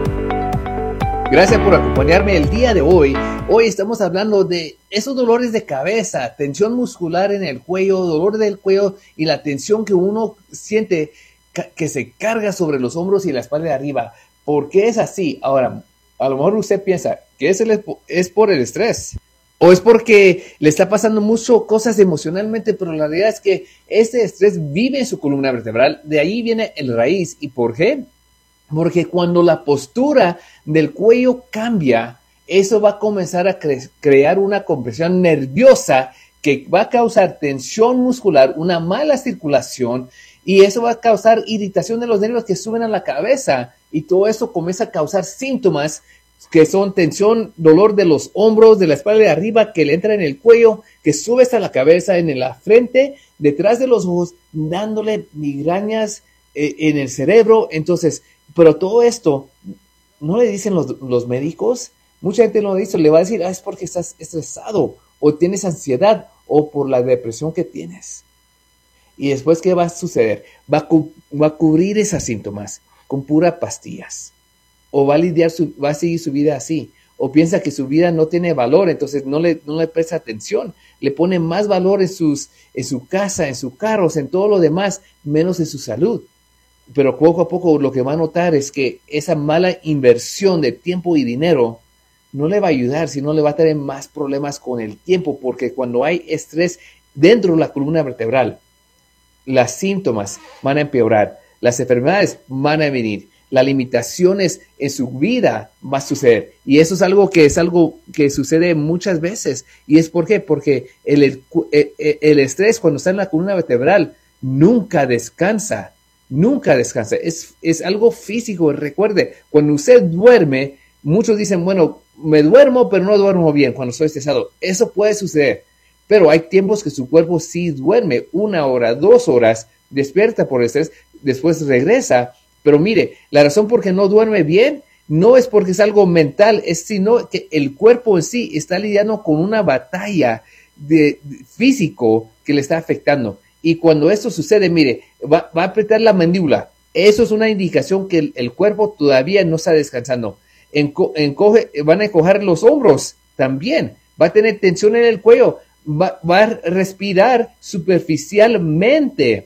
Speaker 23: Gracias por acompañarme el día de hoy. Hoy estamos hablando de esos dolores de cabeza, tensión muscular en el cuello, dolor del cuello y la tensión que uno siente ca- que se carga sobre los hombros y la espalda de arriba. ¿Por qué es así? Ahora, a lo mejor usted piensa que es, el, es por el estrés. O es porque le está pasando mucho cosas emocionalmente, pero la realidad es que este estrés vive en su columna vertebral. De ahí viene el raíz. ¿Y por qué? Porque cuando la postura del cuello cambia, eso va a comenzar a cre- crear una compresión nerviosa que va a causar tensión muscular, una mala circulación, y eso va a causar irritación de los nervios que suben a la cabeza. Y todo eso comienza a causar síntomas que son tensión, dolor de los hombros, de la espalda de arriba, que le entra en el cuello, que sube hasta la cabeza, en la frente, detrás de los ojos, dándole migrañas eh, en el cerebro. Entonces, pero todo esto, ¿no le dicen los, los médicos? Mucha gente no lo dice, le va a decir, ah, es porque estás estresado, o tienes ansiedad, o por la depresión que tienes. Y después, ¿qué va a suceder? Va a, cu- va a cubrir esos síntomas con puras pastillas. O va a lidiar su, va a seguir su vida así, o piensa que su vida no tiene valor, entonces no le, no le presta atención, le pone más valor en, sus, en su casa, en sus carros, en todo lo demás, menos en su salud. Pero poco a poco lo que va a notar es que esa mala inversión de tiempo y dinero no le va a ayudar, sino le va a tener más problemas con el tiempo, porque cuando hay estrés dentro de la columna vertebral, los síntomas van a empeorar, las enfermedades van a venir, las limitaciones en su vida va a suceder. Y eso es algo que es algo que sucede muchas veces. ¿Y es por qué? Porque el, el, el estrés cuando está en la columna vertebral nunca descansa. Nunca descansa. Es, es algo físico. Recuerde, cuando usted duerme, muchos dicen, bueno, me duermo, pero no duermo bien cuando estoy estresado. Eso puede suceder. Pero hay tiempos que su cuerpo sí duerme. Una hora, dos horas, despierta por estrés, después regresa. Pero mire, la razón por qué no duerme bien no es porque es algo mental, es sino que el cuerpo en sí está lidiando con una batalla de, de físico que le está afectando. Y cuando esto sucede, mire, va, va a apretar la mandíbula. Eso es una indicación que el, el cuerpo todavía no está descansando. Enco, encoge, van a encoger los hombros también. Va a tener tensión en el cuello. Va, va a respirar superficialmente.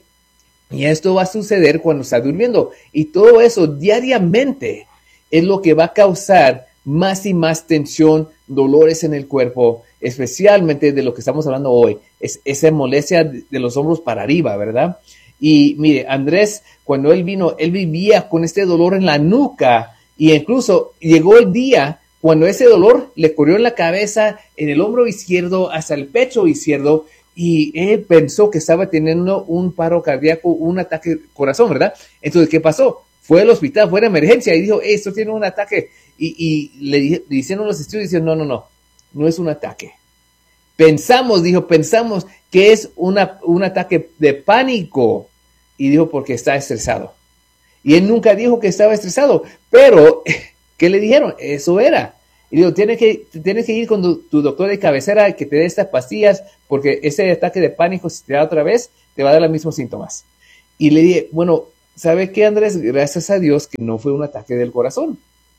Speaker 23: Y esto va a suceder cuando está durmiendo. Y todo eso diariamente es lo que va a causar más y más tensión, dolores en el cuerpo, especialmente de lo que estamos hablando hoy. Es esa molestia de los hombros para arriba, ¿verdad? Y mire, Andrés, cuando él vino, él vivía con este dolor en la nuca. Y incluso llegó el día cuando ese dolor le corrió en la cabeza, en el hombro izquierdo, hasta el pecho izquierdo. Y él pensó que estaba teniendo un paro cardíaco, un ataque de corazón, ¿verdad? Entonces, ¿qué pasó? Fue al hospital, fue a emergencia y dijo, hey, esto tiene un ataque. Y, y le, le hicieron los estudios y dijeron, no, no, no, no es un ataque. Pensamos, dijo, pensamos que es una, un ataque de pánico. Y dijo, porque está estresado. Y él nunca dijo que estaba estresado. Pero, ¿qué le dijeron? Eso era. Y dijo, tienes que, tienes que ir con tu, tu doctor de cabecera que te dé estas pastillas, porque ese ataque de pánico, si te da otra vez, te va a dar los mismos síntomas. Y le dije, bueno, ¿sabe qué, Andrés? Gracias a Dios que no fue un ataque del corazón.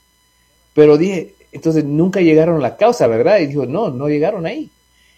Speaker 23: Pero dije, entonces nunca llegaron a la causa, ¿verdad? Y dijo, no, no llegaron ahí.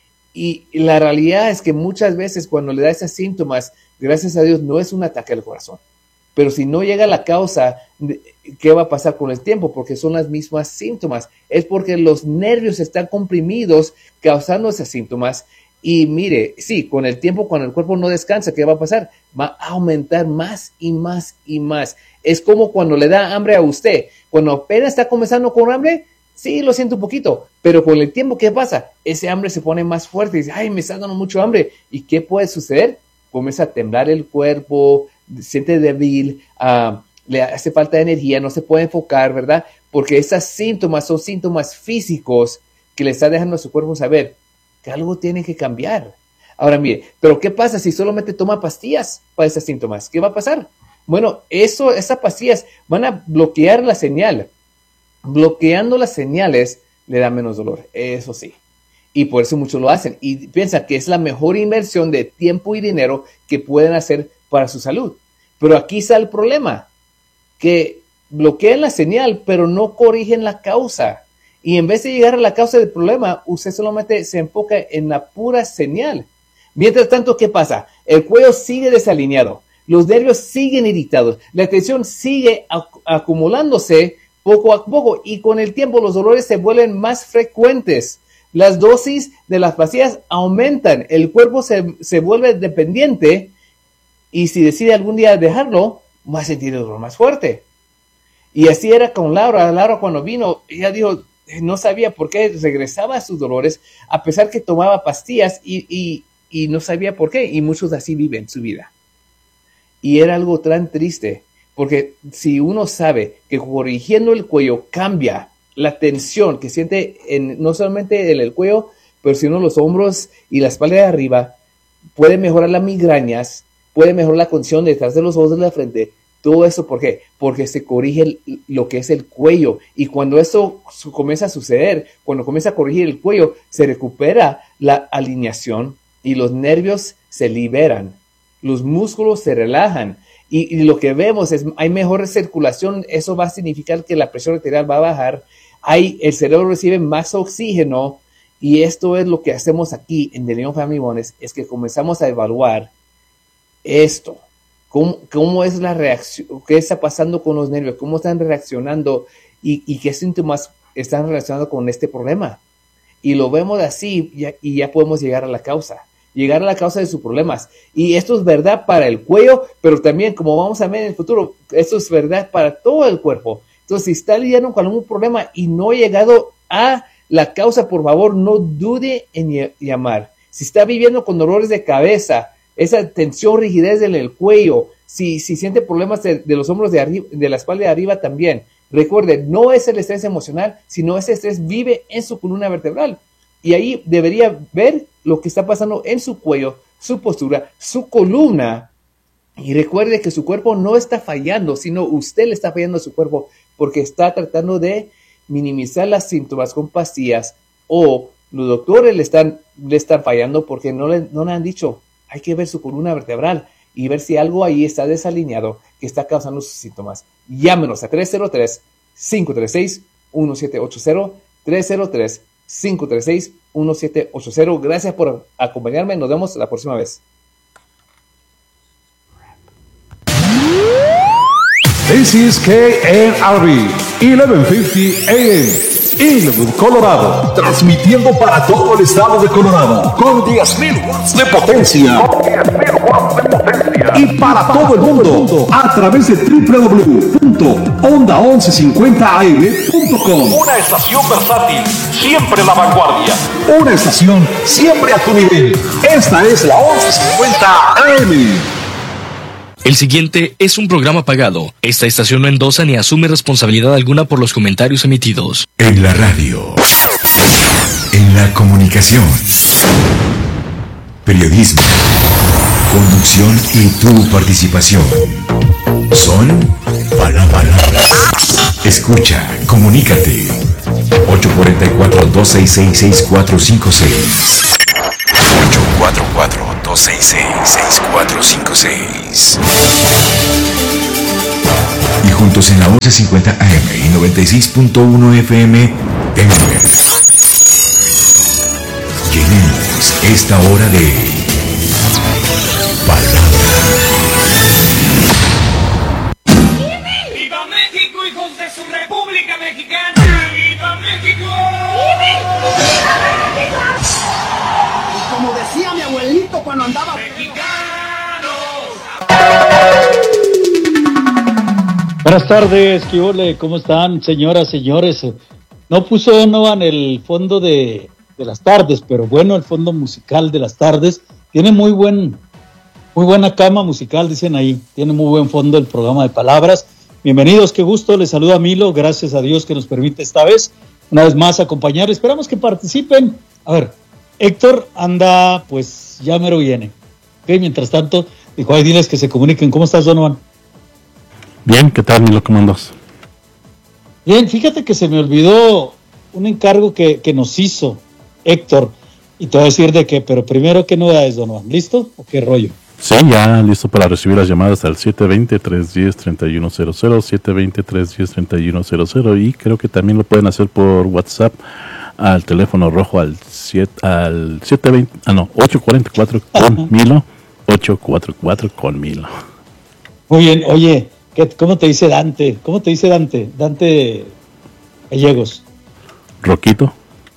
Speaker 23: Y la realidad es que muchas veces cuando le da esos síntomas, gracias a Dios, no es un ataque al corazón. Pero si no llega a la causa, ¿qué va a pasar con el tiempo? Porque son las mismas síntomas. Es porque los nervios están comprimidos causando esos síntomas. Y mire, sí, con el tiempo, cuando el cuerpo no descansa, ¿qué va a pasar? Va a aumentar más y más y más. Es como cuando le da hambre a usted. Cuando apenas está comenzando con hambre, sí, lo siento un poquito. Pero con el tiempo, ¿qué pasa? Ese hambre se pone más fuerte y dice, ay, me está dando mucho hambre. ¿Y qué puede suceder? Comienza a temblar el cuerpo, se siente débil, uh, le hace falta de energía, no se puede enfocar, ¿verdad? Porque esos síntomas son síntomas físicos que le está dejando a su cuerpo saber que algo tiene que cambiar. Ahora, mire, pero ¿qué pasa si solamente toma pastillas para esos síntomas? ¿Qué va a pasar? Bueno, eso, esas pastillas van a bloquear la señal. Bloqueando las señales le da menos dolor, eso sí. Y por eso muchos lo hacen. Y piensan que es la mejor inversión de tiempo y dinero que pueden hacer para su salud. Pero aquí está el problema. Que bloquean la señal, pero no corrigen la causa. Y en vez de llegar a la causa del problema, usted solamente se enfoca en la pura señal. Mientras tanto, ¿qué pasa? El cuello sigue desalineado. Los nervios siguen irritados. La tensión sigue ac- acumulándose poco a poco. Y con el tiempo los dolores se vuelven más frecuentes. Las dosis de las pastillas aumentan, el cuerpo se, se vuelve dependiente y si decide algún día dejarlo, va a sentir el dolor más fuerte. Y así era con Laura. Laura cuando vino, ella dijo, no sabía por qué regresaba a sus dolores, a pesar que tomaba pastillas y, y, y no sabía por qué. Y muchos así viven su vida. Y era algo tan triste, porque si uno sabe que corrigiendo el cuello cambia la tensión que siente en, no solamente en el cuello, pero sino los hombros y la espalda de arriba, puede mejorar las migrañas, puede mejorar la condición detrás de los ojos de la frente. Todo eso, ¿por qué? Porque se corrige el, lo que es el cuello. Y cuando eso su, comienza a suceder, cuando comienza a corregir el cuello, se recupera la alineación y los nervios se liberan. Los músculos se relajan. Y, y lo que vemos es, hay mejor circulación. Eso va a significar que la presión arterial va a bajar. Hay, el cerebro recibe más oxígeno y esto es lo que hacemos aquí en The Leon Family Wellness, es que comenzamos a evaluar esto, cómo, cómo es la reacción, qué está pasando con los nervios, cómo están reaccionando y, y qué síntomas están relacionados con este problema. Y lo vemos así y ya, y ya podemos llegar a la causa, llegar a la causa de sus problemas. Y esto es verdad para el cuello, pero también, como vamos a ver en el futuro, esto es verdad para todo el cuerpo. Entonces, si está lidiando con algún problema y no ha llegado a la causa, por favor, no dude en llamar. Si está viviendo con dolores de cabeza, esa tensión, rigidez en el cuello, si, si siente problemas de, de los hombros de, arriba, de la espalda de arriba también, recuerde, no es el estrés emocional, sino ese estrés vive en su columna vertebral. Y ahí debería ver lo que está pasando en su cuello, su postura, su columna. Y recuerde que su cuerpo no está fallando, sino usted le está fallando a su cuerpo porque está tratando de minimizar las síntomas con pastillas o los doctores le están, le están fallando porque no le, no le han dicho, hay que ver su columna vertebral y ver si algo ahí está desalineado que está causando sus síntomas. Llámenos a tres cero tres, cinco tres seis, uno siete ocho cero, tres cero tres, cinco tres seis, uno siete ocho cero. Gracias por acompañarme, nos vemos la próxima vez.
Speaker 20: This is K N R B, eleven fifty A M, Inwood, Colorado. Transmitiendo para todo el estado de Colorado con diez mil watts de potencia. Y para todo el mundo a través de doble u doble u doble u punto onda once cincuenta a m punto com. Una estación versátil, siempre la vanguardia. Una estación siempre a tu nivel. Esta es la once cincuenta A M.
Speaker 22: El siguiente es un programa pagado. Esta estación no endosa ni asume responsabilidad alguna por los comentarios emitidos.
Speaker 11: En la radio. en la comunicación. Periodismo, conducción y tu participación. Son palabras. Escucha, comunícate. ocho cuatro cuatro, dos seis seis, seis cuatro cinco seis. ocho cuatro cuatro, dos seis seis, seis cuatro cinco seis. Y juntos en la once cincuenta A M y noventa y seis punto uno F M, Denver. Llenemos esta hora de palabras.
Speaker 3: ¡Viva México, hijos de su República Mexicana! ¡Viva México! ¡Viva México!
Speaker 15: Y como decía mi abuelito cuando andaba...
Speaker 4: Buenas tardes, ¿qué ole? ¿Cómo están, señoras, señores? No puso Donovan el fondo de, de las tardes, pero bueno, el fondo musical de las tardes tiene muy buen, muy buena cama musical, dicen ahí. Tiene muy buen fondo el programa de palabras. Bienvenidos, qué gusto, les saluda Milo, gracias a Dios que nos permite esta vez, una vez más acompañar. Esperamos que participen. A ver, Héctor anda, pues ya mero viene. Ok, mientras tanto, dijo, ay, diles que se comuniquen. ¿Cómo estás, Donovan?
Speaker 21: Bien, ¿qué tal, Milo? ¿Cómo andas?
Speaker 4: Bien, fíjate que se me olvidó un encargo que, que nos hizo Héctor, y te voy a decir de qué, pero primero, ¿qué novedades, Donovan? ¿Listo o qué rollo?
Speaker 21: Sí, ya listo para recibir las llamadas al siete dos cero, tres uno cero, tres uno cero cero, siete dos cero, tres uno cero, tres uno cero cero, y creo que también lo pueden hacer por WhatsApp al teléfono rojo al siete, al siete veinte, ah no, ocho cuatro cuatro con Milo, ocho cuatro cuatro con Milo.
Speaker 4: Muy bien, oye, ¿qué, ¿cómo te dice Dante? ¿Cómo te dice Dante? Dante Gallegos.
Speaker 21: Roquito.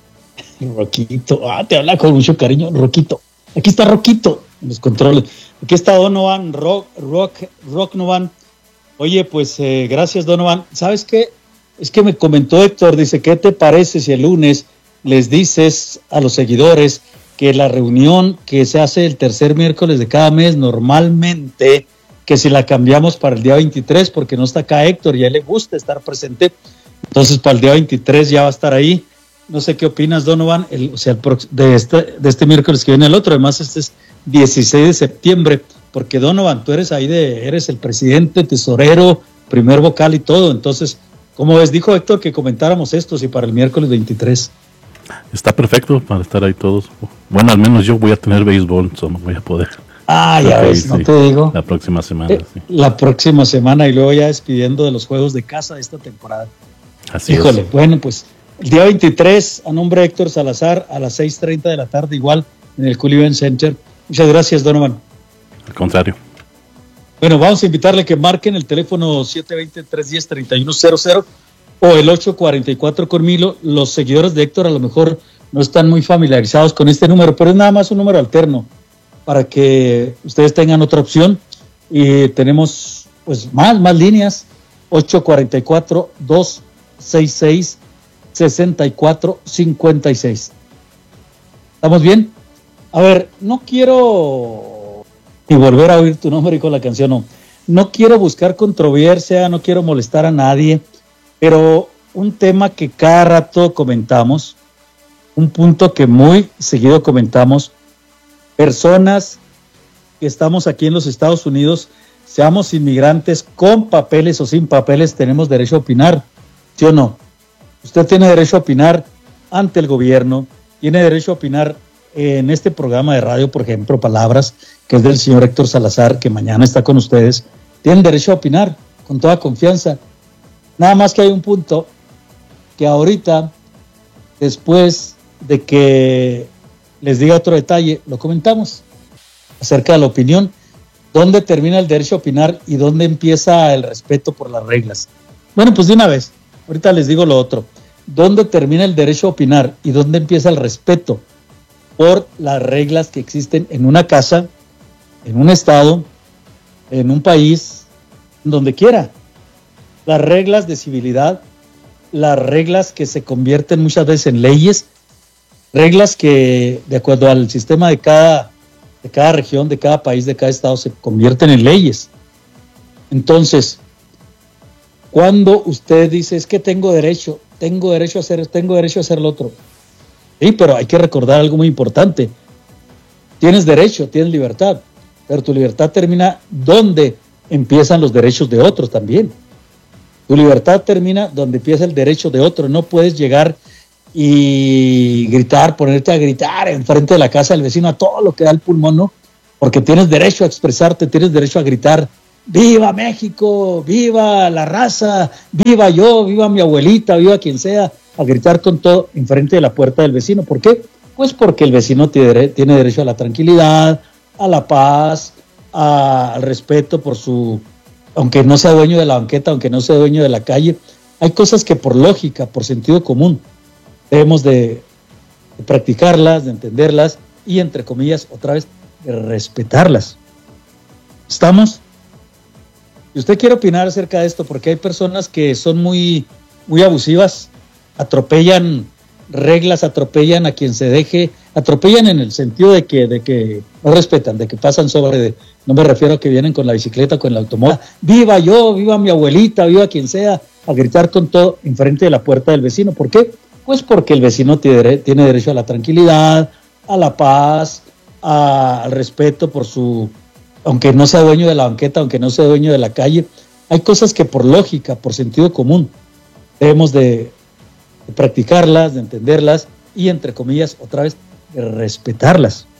Speaker 4: Roquito, ah, te habla con mucho cariño, Roquito. Aquí está Roquito en los controles. Aquí está Donovan, Rock, Rock, Rocknovan. Oye, pues eh, gracias, Donovan. ¿Sabes qué? Es que me comentó Héctor, dice, ¿qué te parece si el lunes les dices a los seguidores que la reunión que se hace el tercer miércoles de cada mes, normalmente, que si la cambiamos para el día veintitrés, porque no está acá Héctor y a él le gusta estar presente, entonces para el día veintitrés ya va a estar ahí? No sé qué opinas, Donovan, el, o sea, el pro, de, este, de este miércoles que viene el otro. Además, este es dieciséis de septiembre, porque Donovan, tú eres ahí de, eres el presidente, tesorero, primer vocal y todo. Entonces, ¿cómo ves? Dijo Héctor que comentáramos esto, si para el miércoles veintitrés.
Speaker 21: Está perfecto para estar ahí todos. Bueno, al menos yo voy a tener béisbol, so no voy a poder.
Speaker 4: Ah, ya okay, ves, no sí, te digo.
Speaker 21: La próxima semana,
Speaker 4: eh,
Speaker 21: sí.
Speaker 4: La próxima semana, y luego ya despidiendo de los juegos de casa de esta temporada.
Speaker 21: Así
Speaker 4: Híjole,
Speaker 21: es.
Speaker 4: Bueno, pues el día veintitrés, a nombre de Héctor Salazar, a las seis treinta de la tarde, igual, en el Cool Event Center. Muchas gracias, Donovan.
Speaker 21: Al contrario.
Speaker 4: Bueno, vamos a invitarle que marquen el teléfono siete dos cero, tres uno cero, tres uno cero cero o el ocho cuatro cuatro con Milo. Los seguidores de Héctor a lo mejor no están muy familiarizados con este número, pero es nada más un número alterno para que ustedes tengan otra opción. Y tenemos pues más, más líneas, ocho cuatro cuatro, dos seis seis, seis cuatro cinco seis. ¿Estamos bien? A ver, no quiero ni volver a oír tu nombre con la canción, no. No quiero buscar controversia, no quiero molestar a nadie, pero un tema que cada rato comentamos, un punto que muy seguido comentamos, personas que estamos aquí en los Estados Unidos, seamos inmigrantes con papeles o sin papeles, tenemos derecho a opinar, ¿sí o no? Usted tiene derecho a opinar ante el gobierno, tiene derecho a opinar en este programa de radio, por ejemplo, Palabras, que es del señor Héctor Salazar, que mañana está con ustedes. Tienen derecho a opinar con toda confianza. Nada más que hay un punto que ahorita, después de que les diga otro detalle, lo comentamos acerca de la opinión, dónde termina el derecho a opinar y dónde empieza el respeto por las reglas. Bueno, pues de una vez, ahorita les digo lo otro. ¿Dónde termina el derecho a opinar y dónde empieza el respeto por las reglas que existen en una casa, en un estado, en un país, donde quiera? Las reglas de civilidad, las reglas que se convierten muchas veces en leyes, reglas que de acuerdo al sistema de cada, de cada región, de cada país, de cada estado, se convierten en leyes. Entonces, cuando usted dice, es que tengo derecho, tengo derecho a hacer, tengo derecho a hacer lo otro, Sí, pero hay que recordar algo muy importante. Tienes derecho, tienes libertad, pero tu libertad termina donde empiezan los derechos de otros también. Tu libertad termina donde empieza el derecho de otro. No puedes llegar y gritar, ponerte a gritar enfrente de la casa del vecino a todo lo que da el pulmón, ¿no? Porque tienes derecho a expresarte, tienes derecho a gritar, ¡viva México! ¡Viva la raza! ¡Viva yo! ¡Viva mi abuelita! ¡Viva quien sea! A gritar con todo enfrente de la puerta del vecino. ¿Por qué? Pues porque el vecino tiene, tiene derecho a la tranquilidad, a la paz, a, al respeto por su... aunque no sea dueño de la banqueta, aunque no sea dueño de la calle. Hay cosas que por lógica, por sentido común, debemos de, de practicarlas, de entenderlas y, entre comillas, otra vez, de respetarlas. ¿Estamos? Y usted quiere opinar acerca de esto, porque hay personas que son muy, muy abusivas, atropellan reglas, atropellan a quien se deje, atropellan en el sentido de que, de que no respetan, de que pasan sobre, de, no me refiero a que vienen con la bicicleta, con el automóvil, viva yo, viva mi abuelita, viva quien sea, a gritar con todo enfrente de la puerta del vecino. ¿Por qué? Pues porque el vecino tiene, tiene derecho a la tranquilidad, a la paz, a, al respeto por su, aunque no sea dueño de la banqueta, aunque no sea dueño de la calle. Hay cosas que por lógica, por sentido común, debemos de, de practicarlas, de entenderlas y, entre comillas, otra vez, de respetarlas.